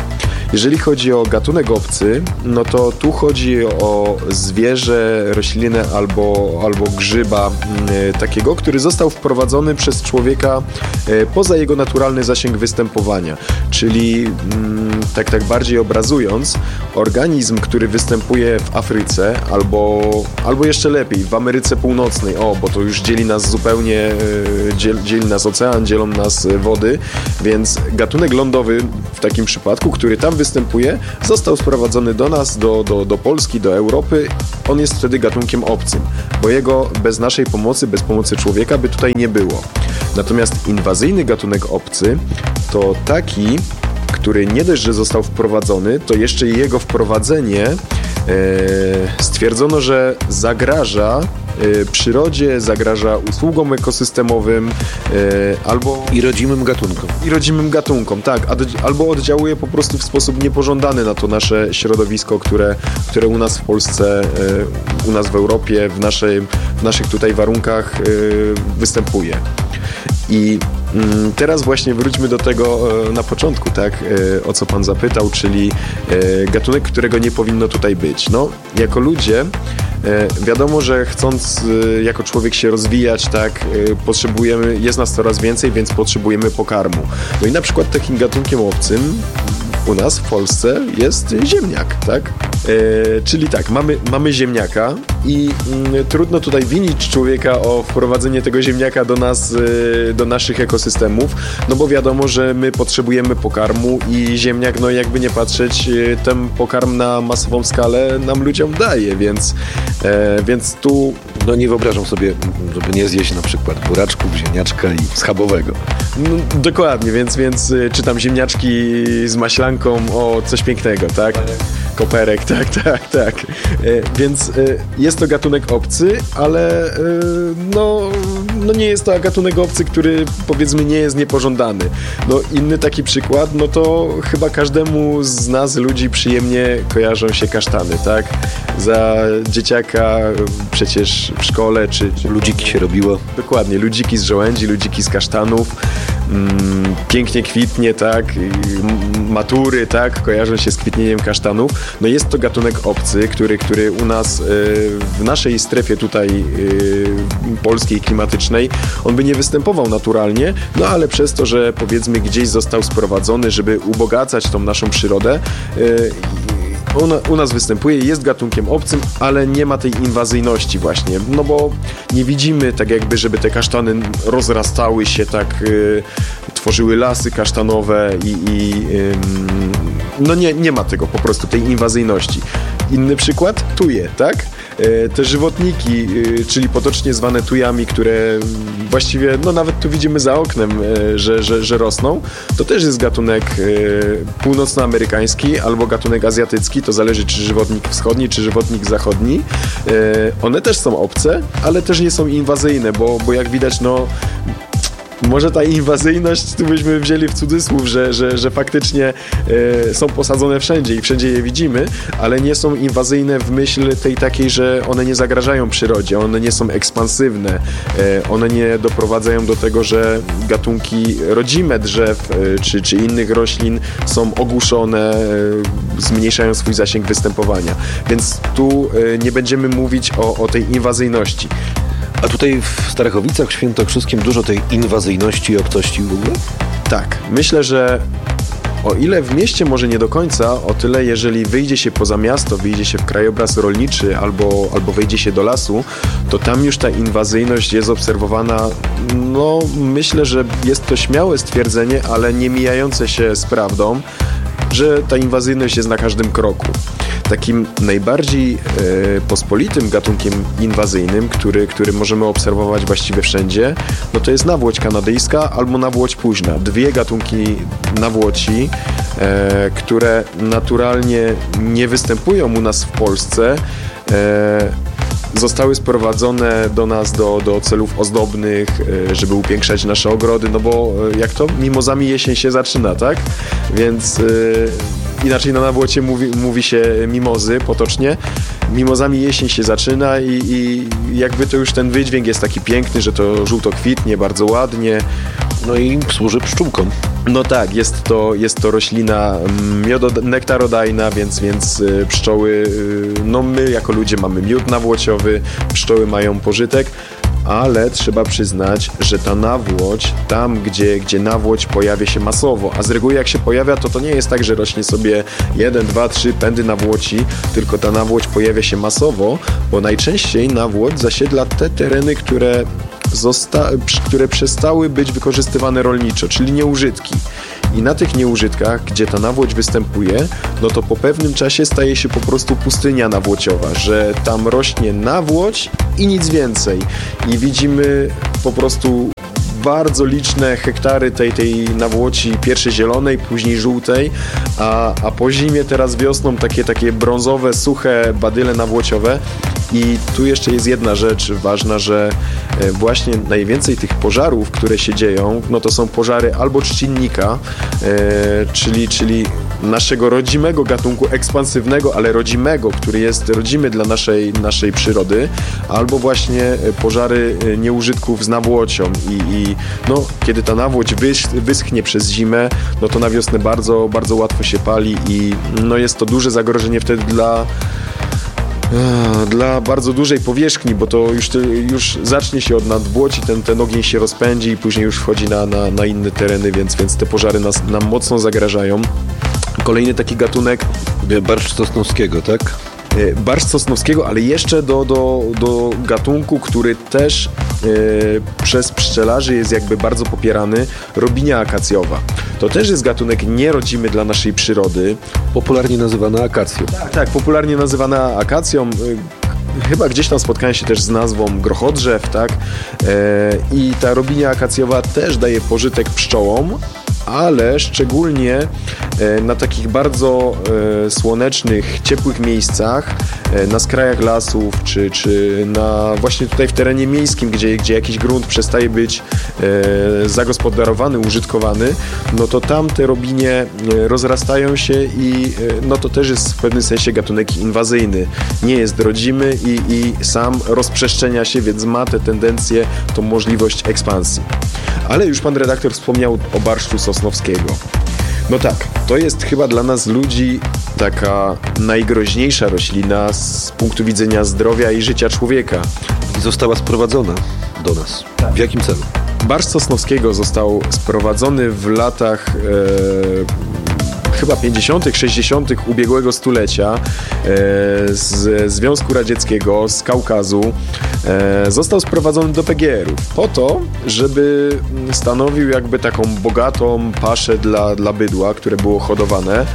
Jeżeli chodzi o gatunek obcy, no to tu chodzi o zwierzę, roślinę albo, albo grzyba y, takiego, który został wprowadzony przez człowieka y, poza jego naturalny zasięg występowania. Czyli mm, tak, tak bardziej obrazując, organizm, który występuje w Afryce albo, albo jeszcze lepiej w Ameryce Północnej, o, bo to już dzieli nas zupełnie, y, dziel, dzieli nas ocean, dzielą nas wody, więc gatunek lądowy w takim przypadku, który tam występuje, został sprowadzony do nas, do, do, do Polski, do Europy. On jest wtedy gatunkiem obcym, bo jego bez naszej pomocy, bez pomocy człowieka by tutaj nie było. Natomiast inwazyjny gatunek obcy to taki, który nie dość, że został wprowadzony, to jeszcze jego wprowadzenie e, stwierdzono, że zagraża e, przyrodzie, zagraża usługom ekosystemowym e, albo... I rodzimym gatunkom. I rodzimym gatunkom, tak. Albo oddziałuje po prostu w sposób niepożądany na to nasze środowisko, które, które u nas w Polsce, e, u nas w Europie, w, naszej, w naszych tutaj warunkach e, występuje. I mm, teraz właśnie wróćmy do tego e, na początku, tak, e, o co pan zapytał, czyli e, gatunek, którego nie powinno tutaj być. No, jako ludzie e, wiadomo, że chcąc e, jako człowiek się rozwijać, tak, e, potrzebujemy, jest nas coraz więcej, więc potrzebujemy pokarmu. No i na przykład takim gatunkiem obcym u nas w Polsce jest ziemniak, tak? E, czyli tak, mamy, mamy ziemniaka i mm, trudno tutaj winić człowieka o wprowadzenie tego ziemniaka do nas, e, do naszych ekosystemów, no bo wiadomo, że my potrzebujemy pokarmu i ziemniak, no jakby nie patrzeć, e, ten pokarm na masową skalę nam ludziom daje, więc, e, więc tu... No nie wyobrażam sobie, żeby nie zjeść na przykład buraczków, ziemniaczka i schabowego. No, dokładnie, więc, więc y, czytam ziemniaczki z maślanką, o coś pięknego, tak? Koperek, tak, tak, tak. E, więc e, jest to gatunek obcy, ale e, no, no nie jest to gatunek obcy, który powiedzmy nie jest niepożądany. No inny taki przykład, no to chyba każdemu z nas, ludzi, przyjemnie kojarzą się kasztany, tak? Za dzieciaka przecież w szkole, czy... czy ludziki się robiło. Dokładnie, ludziki z żołędzi, ludziki z kasztanów. Mm, pięknie kwitnie, tak? Matury, tak? Kojarzą się z kwitnieniem kasztanów. No jest to gatunek obcy, który, który u nas y, w naszej strefie tutaj y, polskiej, klimatycznej, on by nie występował naturalnie, no ale przez to, że powiedzmy gdzieś został sprowadzony, żeby ubogacać tą naszą przyrodę, y, On, u nas występuje, jest gatunkiem obcym, ale nie ma tej inwazyjności właśnie, no bo nie widzimy tak jakby, żeby te kasztany rozrastały się, tak y, tworzyły lasy kasztanowe i, i y, no nie, nie ma tego po prostu, tej inwazyjności. Inny przykład, tuje, tak? Te żywotniki, czyli potocznie zwane tujami, które właściwie, no nawet tu widzimy za oknem, że, że, że rosną, to też jest gatunek północnoamerykański albo gatunek azjatycki, to zależy czy żywotnik wschodni, czy żywotnik zachodni. One też są obce, ale też nie są inwazyjne, bo, bo jak widać, no może ta inwazyjność tu byśmy wzięli w cudzysłów, że, że, że faktycznie e, są posadzone wszędzie i wszędzie je widzimy, ale nie są inwazyjne w myśl tej takiej, że one nie zagrażają przyrodzie, one nie są ekspansywne, e, one nie doprowadzają do tego, że gatunki rodzime drzew e, czy, czy innych roślin są ogłuszone, e, zmniejszają swój zasięg występowania. Więc tu e, nie będziemy mówić o, o tej inwazyjności. A tutaj w Starachowicach, w Świętokrzyskiem dużo tej inwazyjności i obcości w ogóle? Tak, myślę, że o ile w mieście może nie do końca, o tyle jeżeli wyjdzie się poza miasto, wyjdzie się w krajobraz rolniczy albo, albo wejdzie się do lasu, to tam już ta inwazyjność jest obserwowana, no myślę, że jest to śmiałe stwierdzenie, ale nie mijające się z prawdą, że ta inwazyjność jest na każdym kroku. Takim najbardziej e, pospolitym gatunkiem inwazyjnym, który, który możemy obserwować właściwie wszędzie, no to jest nawłoć kanadyjska albo nawłoć późna. Dwie gatunki nawłoci, e, które naturalnie nie występują u nas w Polsce, e, zostały sprowadzone do nas do, do celów ozdobnych, żeby upiększać nasze ogrody, no bo jak to? Mimozami jesień się zaczyna, tak? Więc yy, inaczej na nawłocie mówi, mówi się mimozy potocznie. Mimozami jesień się zaczyna i, i jakby to już ten wydźwięk jest taki piękny, że to żółto kwitnie, bardzo ładnie. No i służy pszczółkom. No tak, jest to, jest to roślina miodo- nektarodajna, więc, więc pszczoły, no my jako ludzie mamy miód nawłociowy, pszczoły mają pożytek, ale trzeba przyznać, że ta nawłoć, tam gdzie, gdzie nawłoć pojawia się masowo, a z reguły jak się pojawia, to to nie jest tak, że rośnie sobie jeden, dwa, trzy pędy nawłoci, tylko ta nawłoć pojawia się masowo, bo najczęściej nawłoć zasiedla te tereny, które Zosta- które przestały być wykorzystywane rolniczo, czyli nieużytki. I na tych nieużytkach, gdzie ta nawłoć występuje, no to po pewnym czasie staje się po prostu pustynia nawłociowa, że tam rośnie nawłoć i nic więcej. I widzimy po prostu bardzo liczne hektary tej, tej nawłoci, pierwszej zielonej, później żółtej, a, a po zimie teraz wiosną takie, takie brązowe, suche badyle nawłociowe. I tu jeszcze jest jedna rzecz ważna, że właśnie najwięcej tych pożarów, które się dzieją, no to są pożary albo trzcinnika, e, czyli, czyli naszego rodzimego gatunku, ekspansywnego, ale rodzimego, który jest rodzimy dla naszej, naszej przyrody, albo właśnie pożary nieużytków z nawłocią i, i no, kiedy ta nawłoć wysch, wyschnie przez zimę, no to na wiosnę bardzo, bardzo łatwo się pali i no jest to duże zagrożenie wtedy dla dla bardzo dużej powierzchni, bo to już, już zacznie się od nadwłoci, ten, ten ogień się rozpędzi i później już wchodzi na, na, na inne tereny, więc, więc te pożary nas, nam mocno zagrażają. Kolejny taki gatunek... Barszcz sosnowskiego, tak? Barszcz sosnowskiego, ale jeszcze do, do, do gatunku, który też e, przez pszczelarzy jest jakby bardzo popierany, robinia akacjowa. To też jest gatunek nierodzimy dla naszej przyrody. Popularnie nazywana akacją. Tak, tak, popularnie nazywana akacją. Chyba gdzieś tam spotkałem się też z nazwą grochodrzew, tak? E, I ta robinia akacjowa też daje pożytek pszczołom, ale szczególnie na takich bardzo słonecznych, ciepłych miejscach, na skrajach lasów, czy, czy na właśnie tutaj w terenie miejskim, gdzie, gdzie jakiś grunt przestaje być zagospodarowany, użytkowany, no to tam te robinie rozrastają się i no to też jest w pewnym sensie gatunek inwazyjny. Nie jest rodzimy i, i sam rozprzestrzenia się, więc ma tę tendencję, tą możliwość ekspansji. Ale już pan redaktor wspomniał o barszczu sosnowskiego. No tak, to jest chyba dla nas ludzi taka najgroźniejsza roślina z punktu widzenia zdrowia i życia człowieka. I została sprowadzona do nas. W jakim celu? Barszcz sosnowskiego został sprowadzony w latach e, chyba pięćdziesiątych, sześćdziesiątych ubiegłego stulecia e, z Związku Radzieckiego, z Kaukazu. E, został sprowadzony do P G erów po to, żeby stanowił jakby taką bogatą paszę dla, dla bydła, które było hodowane.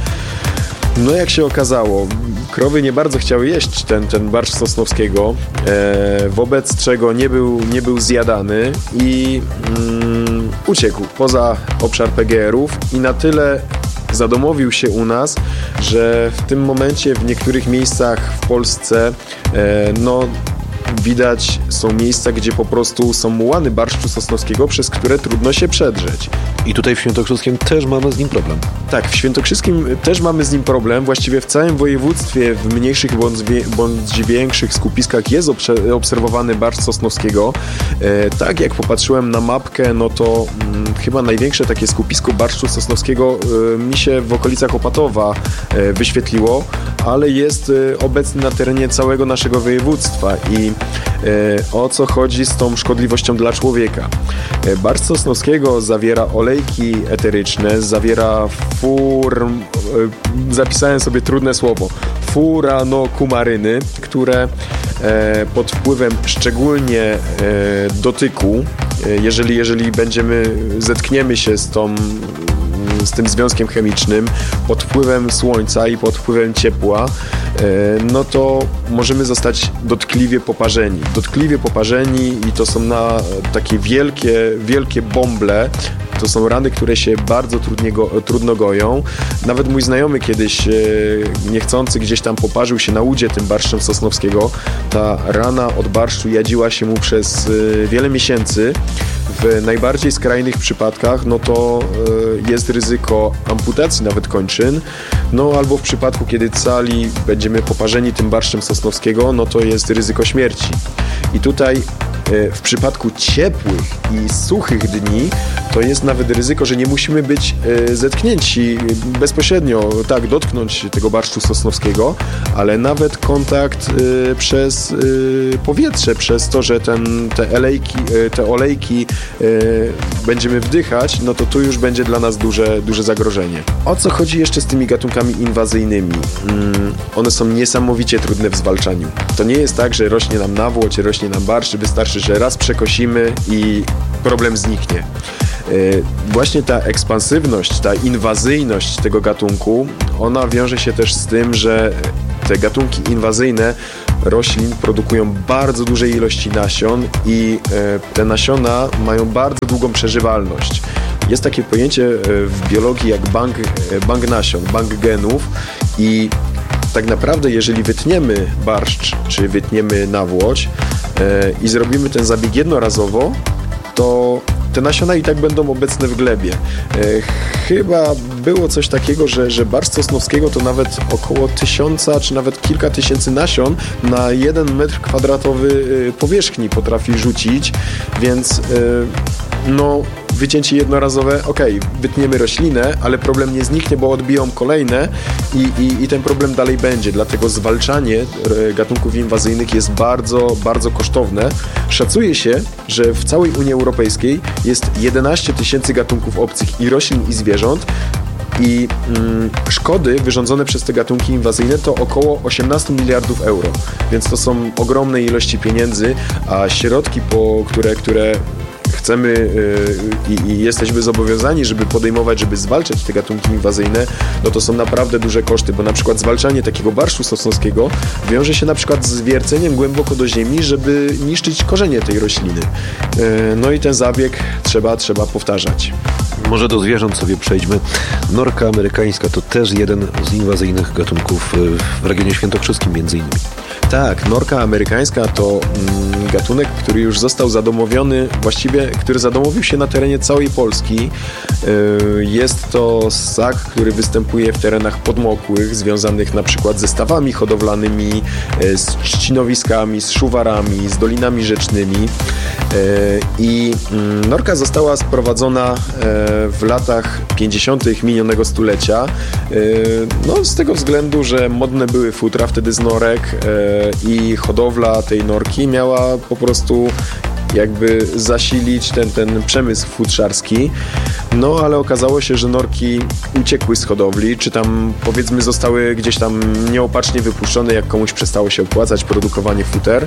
No jak się okazało, krowy nie bardzo chciały jeść ten, ten barszcz sosnowskiego, e, wobec czego nie był, nie był zjadany i mm, uciekł poza obszar P G erów i na tyle zadomowił się u nas, że w tym momencie w niektórych miejscach w Polsce e, no widać są miejsca, gdzie po prostu są mułany barszczu sosnowskiego, przez które trudno się przedrzeć. I tutaj w Świętokrzyskiem też mamy z nim problem. Tak, w Świętokrzyskim też mamy z nim problem. Właściwie w całym województwie, w mniejszych bądź większych skupiskach jest obserwowany barszcz sosnowskiego. E, tak jak popatrzyłem na mapkę, no to mm, chyba największe takie skupisko barszczu sosnowskiego e, mi się w okolicach Opatowa e, wyświetliło, ale jest e, obecny na terenie całego naszego województwa i e, o co chodzi z tą szkodliwością dla człowieka. E, barszcz sosnowskiego zawiera olejki eteryczne, zawiera fur... E, zapisałem sobie trudne słowo. Furanokumaryny, które e, pod wpływem szczególnie e, dotyku, e, jeżeli, jeżeli będziemy, zetkniemy się z tą z tym związkiem chemicznym, pod wpływem słońca i pod wpływem ciepła, no to możemy zostać dotkliwie poparzeni. Dotkliwie poparzeni i to są na takie wielkie, wielkie bąble. To są rany, które się bardzo trudnie go, trudno goją. Nawet mój znajomy kiedyś e, niechcący gdzieś tam poparzył się na łudzie tym barszczem sosnowskiego. Ta rana od barszczu jadziła się mu przez e, wiele miesięcy. W najbardziej skrajnych przypadkach no to e, jest ryzyko amputacji nawet kończyn, no albo w przypadku, kiedy cali będziemy poparzeni tym barszczem sosnowskiego, no to jest ryzyko śmierci. I tutaj e, w przypadku ciepłych i suchych dni to jest nawet ryzyko, że nie musimy być e, zetknięci bezpośrednio, tak, dotknąć tego barszczu sosnowskiego, ale nawet kontakt e, przez e, powietrze, przez to, że ten, te, elejki, e, te olejki e, będziemy wdychać, no to tu już będzie dla nas duże, duże zagrożenie. O co chodzi jeszcze z tymi gatunkami inwazyjnymi? Mm, one są niesamowicie trudne w zwalczaniu. To nie jest tak, że rośnie nam nawłoć, rośnie nam barszcz, wystarczy, że raz przekosimy i problem zniknie. Właśnie ta ekspansywność, ta inwazyjność tego gatunku, ona wiąże się też z tym, że te gatunki inwazyjne roślin produkują bardzo duże ilości nasion i te nasiona mają bardzo długą przeżywalność. Jest takie pojęcie w biologii jak bank, bank nasion, bank genów i tak naprawdę jeżeli wytniemy barszcz, czy wytniemy nawłoć i zrobimy ten zabieg jednorazowo, to te nasiona i tak będą obecne w glebie. E, chyba było coś takiego, że, że barszcz sosnowskiego to nawet około tysiąca, czy nawet kilka tysięcy nasion na jeden metr kwadratowy powierzchni potrafi rzucić, więc e, no wycięcie jednorazowe, ok, wytniemy roślinę, ale problem nie zniknie, bo odbiją kolejne i, i, i ten problem dalej będzie. Dlatego zwalczanie gatunków inwazyjnych jest bardzo, bardzo kosztowne. Szacuje się, że w całej Unii Europejskiej jest jedenaście tysięcy gatunków obcych i roślin, i zwierząt. I mm, szkody wyrządzone przez te gatunki inwazyjne to około osiemnaście miliardów euro. Więc to są ogromne ilości pieniędzy, a środki, po, które, które chcemy yy, i, i jesteśmy zobowiązani, żeby podejmować, żeby zwalczać te gatunki inwazyjne, no to są naprawdę duże koszty, bo na przykład zwalczanie takiego barszczu sosnowskiego wiąże się na przykład z wierceniem głęboko do ziemi, żeby niszczyć korzenie tej rośliny. Yy, no i ten zabieg trzeba, trzeba powtarzać. Może do zwierząt sobie przejdźmy. Norka amerykańska to też jeden z inwazyjnych gatunków w regionie świętokrzyskim między innymi. Tak, norka amerykańska to mm, gatunek, który już został zadomowiony, właściwie, który zadomowił się na terenie całej Polski. Yy, jest to ssak, który występuje w terenach podmokłych, związanych na przykład ze stawami hodowlanymi, yy, z trzcinowiskami, z szuwarami, z dolinami rzecznymi. Yy, I yy, norka została sprowadzona yy, w latach pięćdziesiątych minionego stulecia. Yy, no, z tego względu, że modne były futra wtedy z norek, yy, i hodowla tej norki miała po prostu jakby zasilić ten, ten przemysł futrzarski. No ale okazało się, że norki uciekły z hodowli, czy tam powiedzmy zostały gdzieś tam nieopatrznie wypuszczone, jak komuś przestało się opłacać produkowanie futer.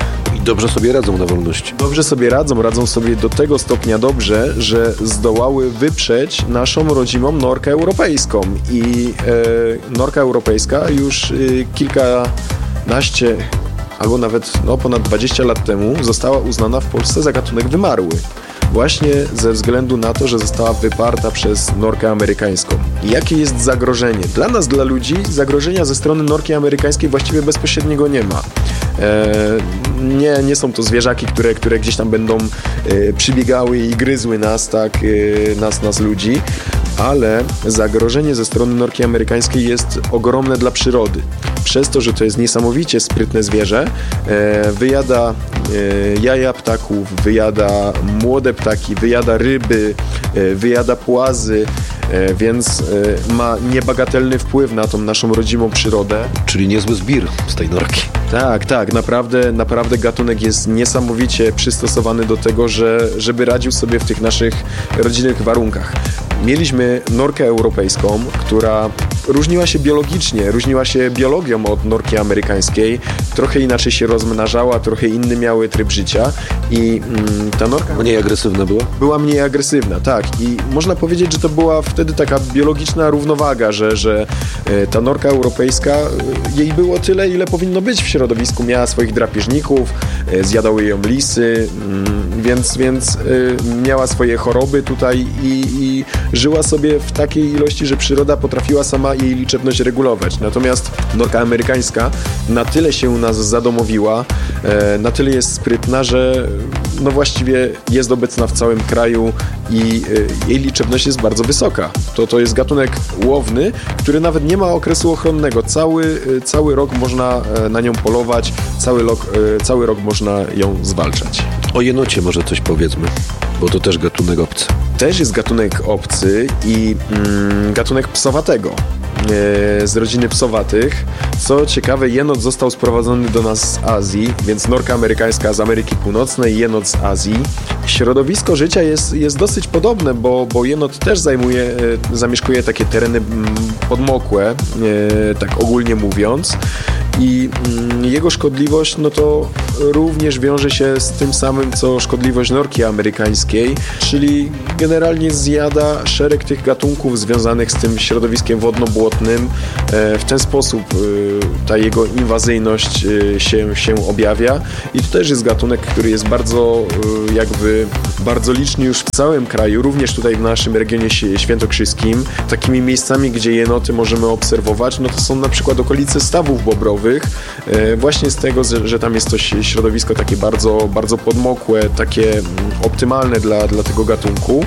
I dobrze sobie radzą na wolności. Dobrze sobie radzą, radzą sobie do tego stopnia dobrze, że zdołały wyprzeć naszą rodzimą norkę europejską. I e, norka europejska już e, kilka naście albo nawet no, ponad dwadzieścia lat temu została uznana w Polsce za gatunek wymarły. Właśnie ze względu na to, że została wyparta przez norkę amerykańską. I jakie jest zagrożenie? Dla nas, dla ludzi, zagrożenia ze strony norki amerykańskiej właściwie bezpośredniego nie ma. E, nie, nie są to zwierzaki, które, które gdzieś tam będą e, przybiegały i gryzły nas, tak, e, nas, nas ludzi, ale zagrożenie ze strony norki amerykańskiej jest ogromne dla przyrody. Przez to, że to jest niesamowicie sprytne zwierzę, e, wyjada e, jaja ptaków, wyjada młode ptaki, wyjada ryby, e, wyjada płazy, e, więc e, ma niebagatelny wpływ na tą naszą rodzimą przyrodę. Czyli niezły zbir z tej norki. Tak, tak, naprawdę, naprawdę gatunek jest niesamowicie przystosowany do tego, że, żeby radził sobie w tych naszych rodzinnych warunkach. Mieliśmy norkę europejską, która różniła się biologicznie, różniła się biologią od norki amerykańskiej, trochę inaczej się rozmnażała, trochę inny miały tryb życia i mm, ta norka... Mniej agresywna była? Była mniej agresywna, tak. I można powiedzieć, że to była wtedy taka biologiczna równowaga, że, że e, ta norka europejska, e, jej było tyle, ile powinno być w środowisku. Miała swoich drapieżników, e, zjadały ją lisy, mm, więc, więc e, miała swoje choroby tutaj i, i żyła sobie w takiej ilości, że przyroda potrafiła sama jej liczebność regulować. Natomiast norka amerykańska na tyle się u nas zadomowiła, e, na tyle jest sprytna, że no właściwie jest obecna w całym kraju i e, jej liczebność jest bardzo wysoka. To, to jest gatunek łowny, który nawet nie ma okresu ochronnego. Cały, e, cały rok można e, na nią polować, cały rok, e, cały rok można ją zwalczać. O jenocie może coś powiedzmy, bo to też gatunek obcy. Też jest gatunek obcy i mm, gatunek psowatego. Z rodziny psowatych. Co ciekawe, jenot został sprowadzony do nas z Azji, więc norka amerykańska z Ameryki Północnej, jenot z Azji. Środowisko życia jest, jest dosyć podobne, bo, bo jenot też zajmuje, zamieszkuje takie tereny podmokłe, tak ogólnie mówiąc. I jego szkodliwość, no to również wiąże się z tym samym, co szkodliwość norki amerykańskiej, czyli generalnie zjada szereg tych gatunków związanych z tym środowiskiem wodno-błotnym. W ten sposób ta jego inwazyjność się, się objawia. I to też jest gatunek, który jest bardzo jakby bardzo liczny już w całym kraju, również tutaj w naszym regionie świętokrzyskim. Takimi miejscami, gdzie jenoty możemy obserwować, no to są na przykład okolice stawów bobrowych, właśnie z tego, że tam jest to środowisko takie bardzo, bardzo podmokłe, takie optymalne dla, dla tego gatunku.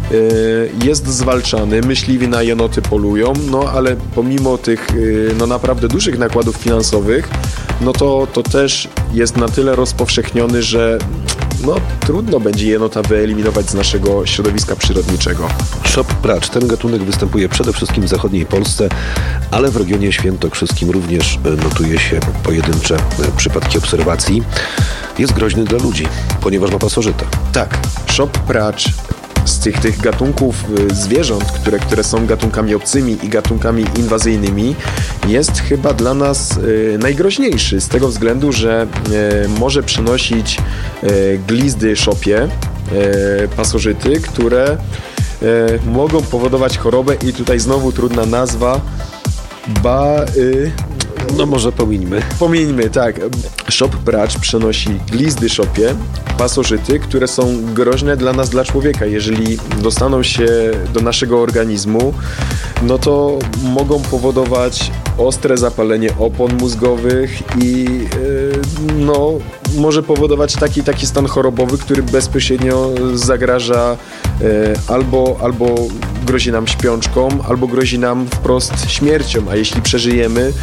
Jest zwalczany, myśliwi na jenoty polują, no ale pomimo tych no naprawdę dużych nakładów finansowych, no to, to też jest na tyle rozpowszechniony, że no trudno będzie jenota wyeliminować z naszego środowiska przyrodniczego. Szop pracz. Ten gatunek występuje przede wszystkim w zachodniej Polsce, ale w regionie świętokrzyskim również notuje się pojedyncze przypadki obserwacji. Jest groźny dla ludzi, ponieważ ma pasożyta. Tak, szop pracz z tych, tych gatunków zwierząt, które, które są gatunkami obcymi i gatunkami inwazyjnymi, jest chyba dla nas y, najgroźniejszy z tego względu, że y, może przynosić y, glizdy szopie, y, pasożyty, które y, mogą powodować chorobę i tutaj znowu trudna nazwa, ba... Y, No może pomińmy. Pomińmy, tak. Szop pracz przenosi glizdy szopie, pasożyty, które są groźne dla nas, dla człowieka. Jeżeli dostaną się do naszego organizmu, no to mogą powodować ostre zapalenie opon mózgowych i yy, no, może powodować taki, taki stan chorobowy, który bezpośrednio zagraża yy, albo, albo grozi nam śpiączką, albo grozi nam wprost śmiercią, a jeśli przeżyjemy,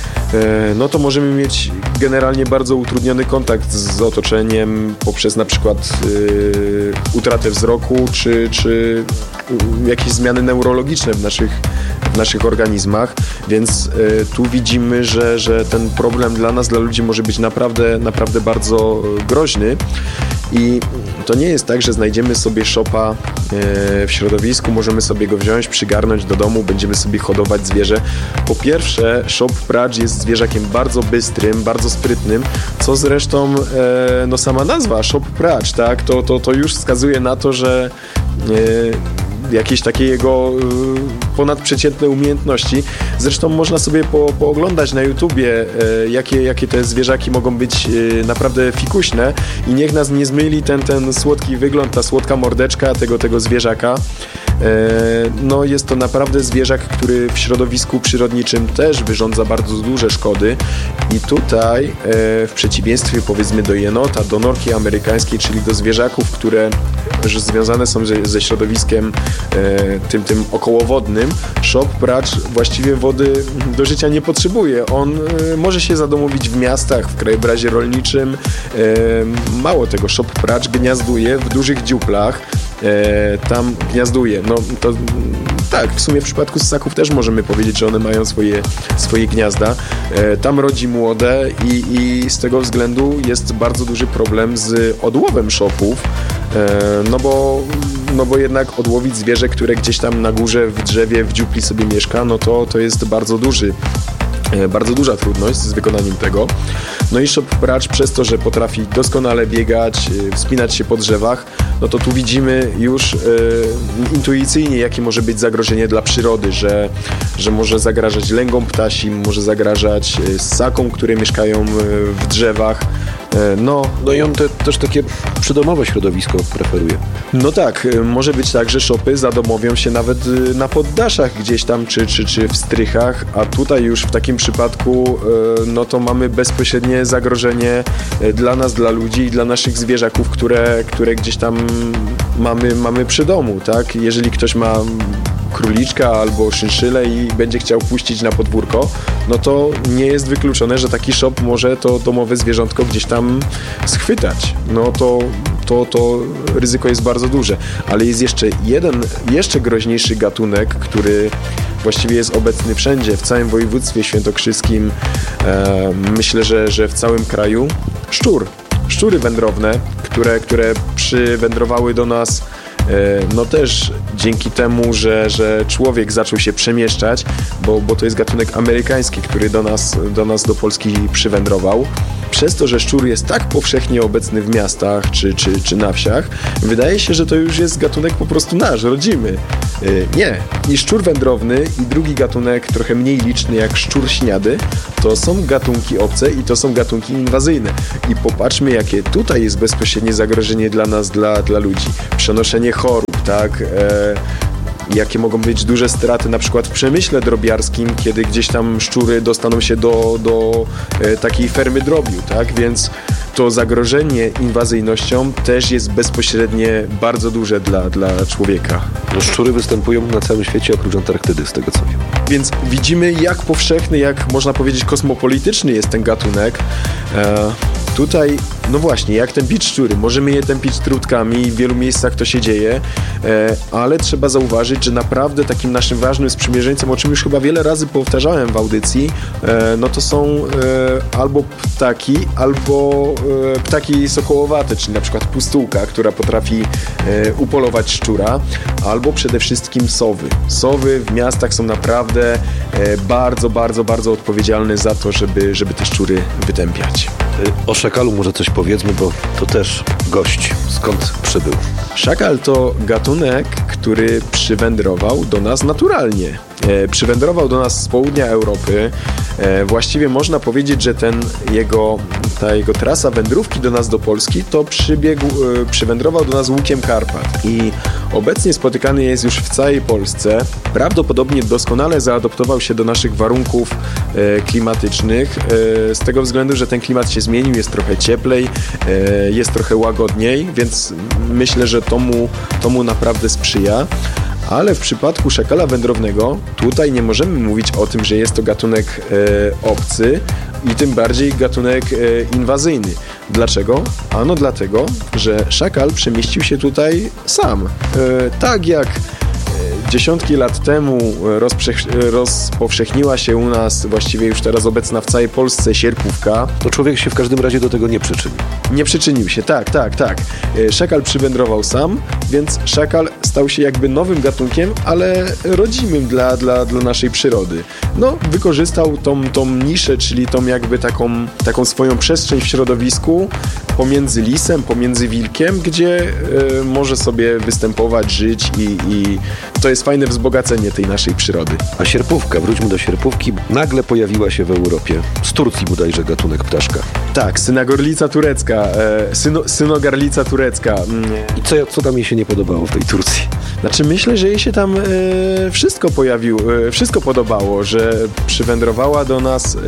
no to możemy mieć generalnie bardzo utrudniony kontakt z otoczeniem poprzez na przykład yy, utratę wzroku czy, czy jakieś zmiany neurologiczne w naszych, w naszych organizmach, więc yy, tu widzimy, że, że ten problem dla nas, dla ludzi może być naprawdę, naprawdę bardzo groźny. I to nie jest tak, że znajdziemy sobie szopa w środowisku, możemy sobie go wziąć, przygarnąć do domu, będziemy sobie hodować zwierzę. Po pierwsze, szop pracz jest zwierzakiem bardzo bystrym, bardzo sprytnym, co zresztą no sama nazwa, szop pracz, tak, to, to, to już wskazuje na to, że jakieś takie jego ponadprzeciętne umiejętności. Zresztą można sobie po, pooglądać na YouTubie, e, jakie, jakie te zwierzaki mogą być e, naprawdę fikuśne i niech nas nie zmyli ten, ten słodki wygląd, ta słodka mordeczka tego, tego zwierzaka. E, no jest to naprawdę zwierzak, który w środowisku przyrodniczym też wyrządza bardzo duże szkody i tutaj e, w przeciwieństwie powiedzmy do jenota, do norki amerykańskiej, czyli do zwierzaków, które że związane są ze, ze środowiskiem e, tym, tym okołowodnym, szop pracz właściwie wody do życia nie potrzebuje. On e, może się zadomowić w miastach, w krajobrazie rolniczym. E, mało tego, szop pracz gniazduje w dużych dziuplach. E, tam gniazduje. No to tak, w sumie w przypadku ssaków też możemy powiedzieć, że one mają swoje, swoje gniazda. E, tam rodzi młode i, i z tego względu jest bardzo duży problem z odłowem szopów. No bo, no bo jednak odłowić zwierzę, które gdzieś tam na górze, w drzewie, w dziupli sobie mieszka, no to, to jest bardzo duży, bardzo duża trudność z wykonaniem tego. No i szop pracz przez to, że potrafi doskonale biegać, wspinać się po drzewach, no to tu widzimy już e, intuicyjnie, jakie może być zagrożenie dla przyrody, że, że może zagrażać lęgom ptasim, może zagrażać ssakom, które mieszkają w drzewach. No, no i on te, też takie przydomowe środowisko preferuje. No tak, może być tak, że szopy zadomowią się nawet na poddaszach gdzieś tam, czy, czy, czy w strychach, a tutaj już w takim przypadku no to mamy bezpośrednie zagrożenie dla nas, dla ludzi i dla naszych zwierzaków, które, które gdzieś tam mamy, mamy przy domu, tak? Jeżeli ktoś ma króliczka albo szynszylę i będzie chciał puścić na podwórko, no to nie jest wykluczone, że taki szop może to domowe zwierzątko gdzieś tam schwytać. No to to, to ryzyko jest bardzo duże. Ale jest jeszcze jeden, jeszcze groźniejszy gatunek, który właściwie jest obecny wszędzie, w całym województwie świętokrzyskim, e, myślę, że, że w całym kraju. Szczur. Szczury wędrowne, które, które przywędrowały do nas no też dzięki temu, że, że człowiek zaczął się przemieszczać, bo, bo to jest gatunek amerykański, który do nas, do nas, do Polski przywędrował. Przez to, że szczur jest tak powszechnie obecny w miastach czy, czy, czy na wsiach, wydaje się, że to już jest gatunek po prostu nasz, rodzimy. Nie. I szczur wędrowny i drugi gatunek, trochę mniej liczny jak szczur śniady, to są gatunki obce i to są gatunki inwazyjne. I popatrzmy, jakie tutaj jest bezpośrednie zagrożenie dla nas, dla, dla ludzi. Przenoszenie chorób, tak? E, jakie mogą być duże straty na przykład w przemyśle drobiarskim, kiedy gdzieś tam szczury dostaną się do, do e, takiej fermy drobiu, tak? Więc to zagrożenie inwazyjnością też jest bezpośrednie bardzo duże dla, dla człowieka. No, szczury występują na całym świecie oprócz Antarktydy, z tego co wiem. Więc widzimy, jak powszechny, jak można powiedzieć kosmopolityczny jest ten gatunek. E, tutaj, no właśnie, jak tępić szczury? Możemy je tępić trutkami, w wielu miejscach to się dzieje, e, ale trzeba zauważyć, że naprawdę takim naszym ważnym sprzymierzeńcem, o czym już chyba wiele razy powtarzałem w audycji, e, no to są e, albo ptaki, albo e, ptaki sokołowate, czyli na przykład pustułka, która potrafi e, upolować szczura, albo przede wszystkim sowy. Sowy w miastach są naprawdę e, bardzo, bardzo, bardzo odpowiedzialne za to, żeby, żeby te szczury wytępiać. O szakalu może coś powiedzmy, bo to też gość. Skąd przybył? Szakal to gatunek, który przywędrował do nas naturalnie. E, przywędrował do nas z południa Europy. E, właściwie można powiedzieć, że ten jego, ta jego trasa wędrówki do nas, do Polski, to przybiegł, e, przywędrował do nas łukiem Karpat. I obecnie spotykany jest już w całej Polsce. Prawdopodobnie doskonale zaadoptował się do naszych warunków e, klimatycznych, e, z tego względu, że ten klimat się zmienił, jest trochę cieplej, e, jest trochę łagodniej, więc myślę, że to mu, to mu naprawdę sprzyja. Ale w przypadku szakala wędrownego tutaj nie możemy mówić o tym, że jest to gatunek e, obcy i tym bardziej gatunek e, inwazyjny. Dlaczego? Ano dlatego, że szakal przemieścił się tutaj sam. E, tak jak dziesiątki lat temu rozprze- rozpowszechniła się u nas, właściwie już teraz obecna w całej Polsce, sierpówka. To człowiek się w każdym razie do tego nie przyczynił. Nie przyczynił się, tak, tak, tak. Szakal przywędrował sam, więc szakal stał się jakby nowym gatunkiem, ale rodzimym dla, dla, dla naszej przyrody. No, wykorzystał tą, tą niszę, czyli tą jakby taką, taką swoją przestrzeń w środowisku pomiędzy lisem, pomiędzy wilkiem, gdzie y, może sobie występować, żyć i, i to jest fajne wzbogacenie tej naszej przyrody. A sierpówka, wróćmy do sierpówki, nagle pojawiła się w Europie. Z Turcji bodajże gatunek ptaszka. Tak, synagorlica turecka, e, syno, synogarlica turecka. I co, co tam jej się nie podobało w tej Turcji? Znaczy myślę, że jej się tam e, wszystko pojawiło, e, wszystko podobało, że przywędrowała do nas e,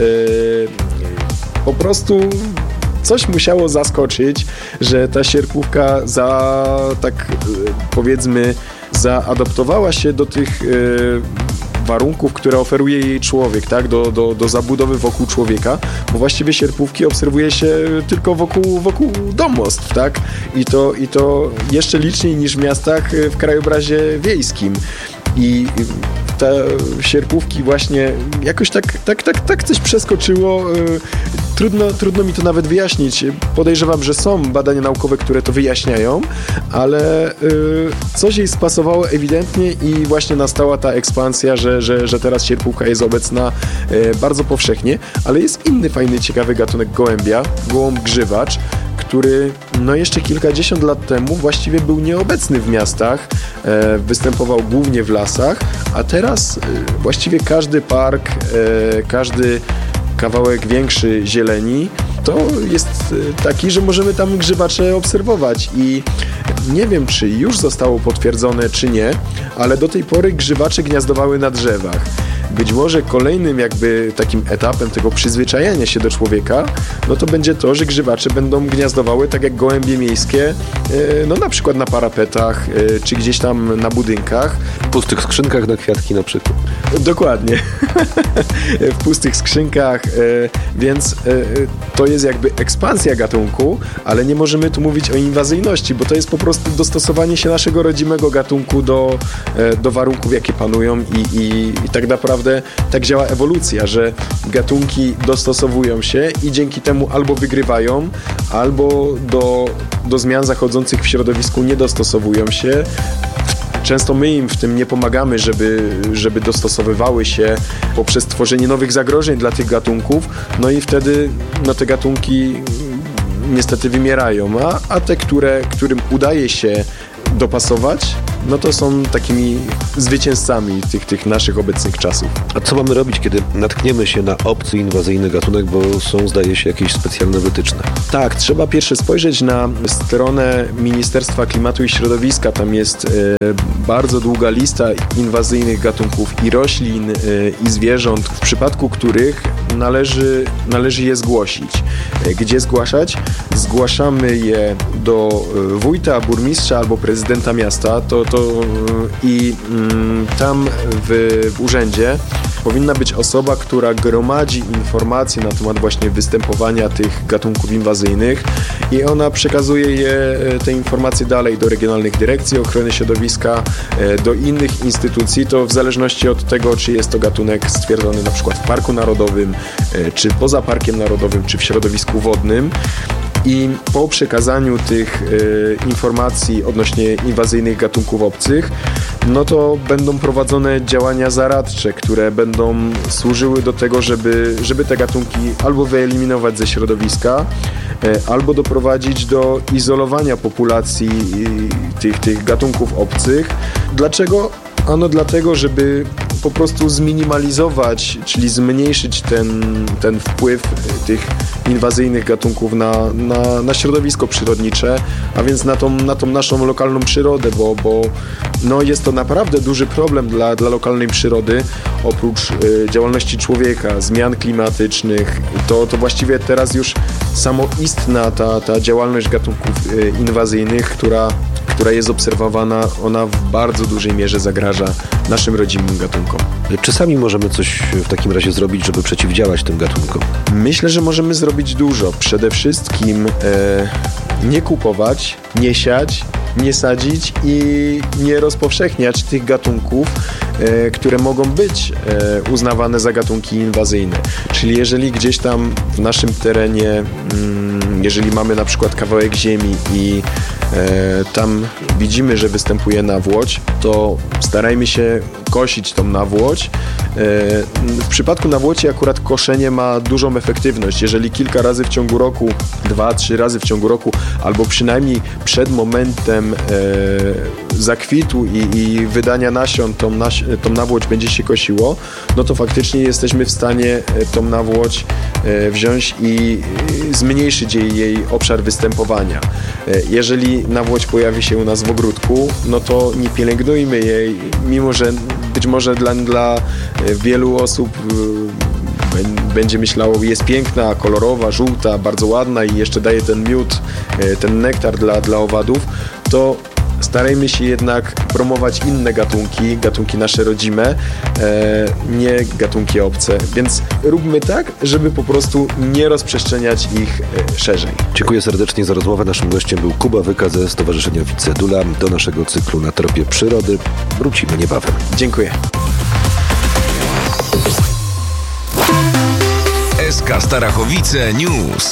po prostu... Coś musiało zaskoczyć, że ta sierpówka za, tak powiedzmy, zaadoptowała się do tych y, warunków, które oferuje jej człowiek, tak? Do, do, do zabudowy wokół człowieka, bo właściwie sierpówki obserwuje się tylko wokół, wokół domostw, tak? I to, i to jeszcze liczniej niż w miastach w krajobrazie wiejskim. I te sierpówki właśnie jakoś tak, tak, tak, tak coś przeskoczyło. Trudno, trudno mi to nawet wyjaśnić. Podejrzewam, że są badania naukowe, które to wyjaśniają, ale coś jej spasowało ewidentnie i właśnie nastała ta ekspansja, że, że, że teraz sierpówka jest obecna bardzo powszechnie, ale jest inny fajny, ciekawy gatunek gołębia, gołąb grzywacz, który no jeszcze kilkadziesiąt lat temu właściwie był nieobecny w miastach, e, występował głównie w lasach, a teraz e, właściwie każdy park, e, każdy kawałek większy zieleni to jest taki, że możemy tam grzywacze obserwować i Nie wiem, czy już zostało potwierdzone, czy nie, ale do tej pory grzywacze gniazdowały na drzewach. Być może kolejnym jakby takim etapem tego przyzwyczajania się do człowieka, no to będzie to, że grzywacze będą gniazdowały tak jak gołębie miejskie, no na przykład na parapetach, czy gdzieś tam na budynkach. W pustych skrzynkach na kwiatki na przykład. Dokładnie. W pustych skrzynkach, więc to jest jakby ekspansja gatunku, ale nie możemy tu mówić o inwazyjności, bo to jest po prostu dostosowanie się naszego rodzimego gatunku do, do warunków, jakie panują i, i, i tak naprawdę tak działa ewolucja, że gatunki dostosowują się i dzięki temu albo wygrywają, albo do, do zmian zachodzących w środowisku nie dostosowują się. Często my im w tym nie pomagamy, żeby, żeby dostosowywały się poprzez tworzenie nowych zagrożeń dla tych gatunków, no i wtedy no, te gatunki niestety wymierają, a, a te, które, którym udaje się dopasować, no to są takimi zwycięzcami tych, tych naszych obecnych czasów. A co mamy robić, kiedy natkniemy się na obcy inwazyjny gatunek, bo są, zdaje się, jakieś specjalne wytyczne? Tak, trzeba pierwsze spojrzeć na stronę Ministerstwa Klimatu i Środowiska. Tam jest e, bardzo długa lista inwazyjnych gatunków i roślin, e, i zwierząt, w przypadku których należy, należy je zgłosić. E, gdzie zgłaszać? Zgłaszamy je do wójta, burmistrza albo prezydenta miasta. To, to i mm, tam w, w urzędzie powinna być osoba, która gromadzi informacje na temat właśnie występowania tych gatunków inwazyjnych i ona przekazuje je, te informacje dalej do regionalnych dyrekcji ochrony środowiska, do innych instytucji, to w zależności od tego, czy jest to gatunek stwierdzony na przykład w Parku Narodowym, czy poza Parkiem Narodowym, czy w środowisku wodnym. I po przekazaniu tych y, informacji odnośnie inwazyjnych gatunków obcych, no to będą prowadzone działania zaradcze, które będą służyły do tego, żeby, żeby te gatunki albo wyeliminować ze środowiska, y, albo doprowadzić do izolowania populacji y, tych, tych gatunków obcych. Dlaczego? Ano dlatego, żeby po prostu zminimalizować, czyli zmniejszyć ten, ten wpływ tych inwazyjnych gatunków na, na, na środowisko przyrodnicze, a więc na tą, na tą naszą lokalną przyrodę, bo, bo no jest to naprawdę duży problem dla, dla lokalnej przyrody. Oprócz y, działalności człowieka, zmian klimatycznych, to, to właściwie teraz już samoistna ta, ta działalność gatunków y, inwazyjnych, która która jest obserwowana, ona w bardzo dużej mierze zagraża naszym rodzimym gatunkom. Czy sami możemy coś w takim razie zrobić, żeby przeciwdziałać tym gatunkom? Myślę, że możemy zrobić dużo. Przede wszystkim e, nie kupować, nie siać, nie sadzić i nie rozpowszechniać tych gatunków, e, które mogą być e, uznawane za gatunki inwazyjne. Czyli jeżeli gdzieś tam w naszym terenie, mm, jeżeli mamy na przykład kawałek ziemi i e, tam widzimy, że występuje nawłoć, to starajmy się kosić tą nawłoć. E, w przypadku nawłoci akurat koszenie ma dużą efektywność. Jeżeli kilka razy w ciągu roku, dwa, trzy razy w ciągu roku, albo przynajmniej przed momentem e, zakwitu i, i wydania nasion tą, naś, tą nawłoć będzie się kosiło, no to faktycznie jesteśmy w stanie tą nawłoć e, wziąć i e, zmniejszyć jej, jej obszar występowania. E, jeżeli nawłoć pojawi się u nas w ogródku, no to nie pielęgnujmy jej, mimo że być może dla, dla wielu osób będzie myślało, jest piękna, kolorowa, żółta, bardzo ładna i jeszcze daje ten miód, ten nektar dla, dla owadów, to starajmy się jednak promować inne gatunki, gatunki nasze rodzime, nie gatunki obce. Więc róbmy tak, żeby po prostu nie rozprzestrzeniać ich szerzej. Dziękuję serdecznie za rozmowę. Naszym gościem był Kuba Wyka ze Stowarzyszenia Wicedula. Do naszego cyklu Na tropie przyrody wrócimy niebawem. Dziękuję. S K Starachowice News.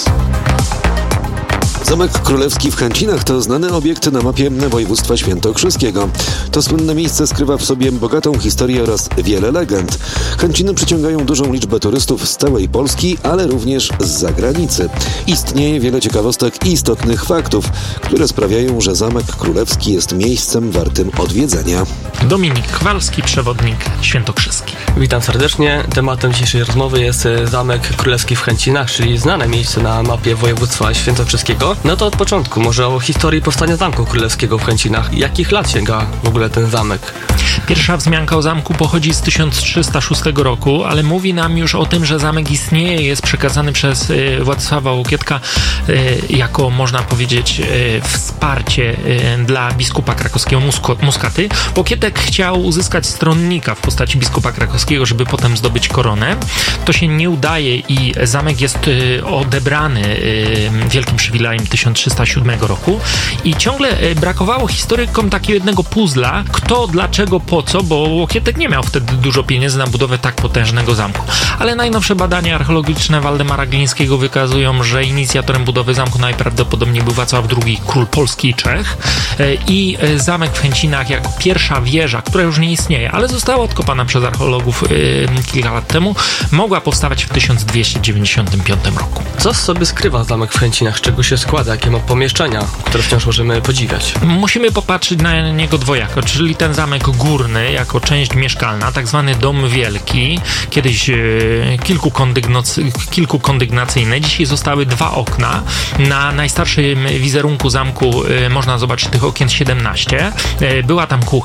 Zamek Królewski w Chęcinach to znany obiekt na mapie województwa świętokrzyskiego. To słynne miejsce skrywa w sobie bogatą historię oraz wiele legend. Chęciny przyciągają dużą liczbę turystów z całej Polski, ale również z zagranicy. Istnieje wiele ciekawostek i istotnych faktów, które sprawiają, że Zamek Królewski jest miejscem wartym odwiedzenia. Dominik Kowalski, przewodnik świętokrzyski. Witam serdecznie. Tematem dzisiejszej rozmowy jest Zamek Królewski w Chęcinach, czyli znane miejsce na mapie województwa świętokrzyskiego. Królewskiego. No to od początku, może o historii powstania Zamku Królewskiego w Chęcinach. Jakich lat sięga w ogóle ten zamek? Pierwsza wzmianka o zamku pochodzi z tysiąc trzysta szóstego roku, ale mówi nam już o tym, że zamek istnieje, jest przekazany przez y, Władysława Łokietka y, jako, można powiedzieć, y, wsparcie y, dla biskupa krakowskiego Musko, Muskaty. Łokietek chciał uzyskać stronnika w postaci biskupa krakowskiego, żeby potem zdobyć koronę. To się nie udaje i zamek jest y, odebrany y, wielkim przywilejem tysiąc trzysta siódmego roku i ciągle y, brakowało historykom takiego jednego puzzla, kto, dlaczego, po co, bo Łokietek nie miał wtedy dużo pieniędzy na budowę tak potężnego zamku. Ale najnowsze badania archeologiczne Waldemara Glińskiego wykazują, że inicjatorem budowy zamku najprawdopodobniej był Wacław drugi, król Polski i Czech, i zamek w Chęcinach jako pierwsza wieża, która już nie istnieje, ale została odkopana przez archeologów yy, kilka lat temu, mogła powstawać w tysiąc dwieście dziewięćdziesiątym piątym roku. Co z sobie skrywa zamek w Chęcinach? Z czego się składa? Jakie ma pomieszczenia, które wciąż możemy podziwiać? Musimy popatrzeć na niego dwojako, czyli ten zamek górny jako część mieszkalna, tak zwany dom wielki, kiedyś yy, kilku, kondygnoc- kilku kondygnacyjny. Dzisiaj zostały dwa okna. Na najstarszym wizerunku zamku yy, można zobaczyć tych okien siedemnaście. Yy, była tam kuchnia.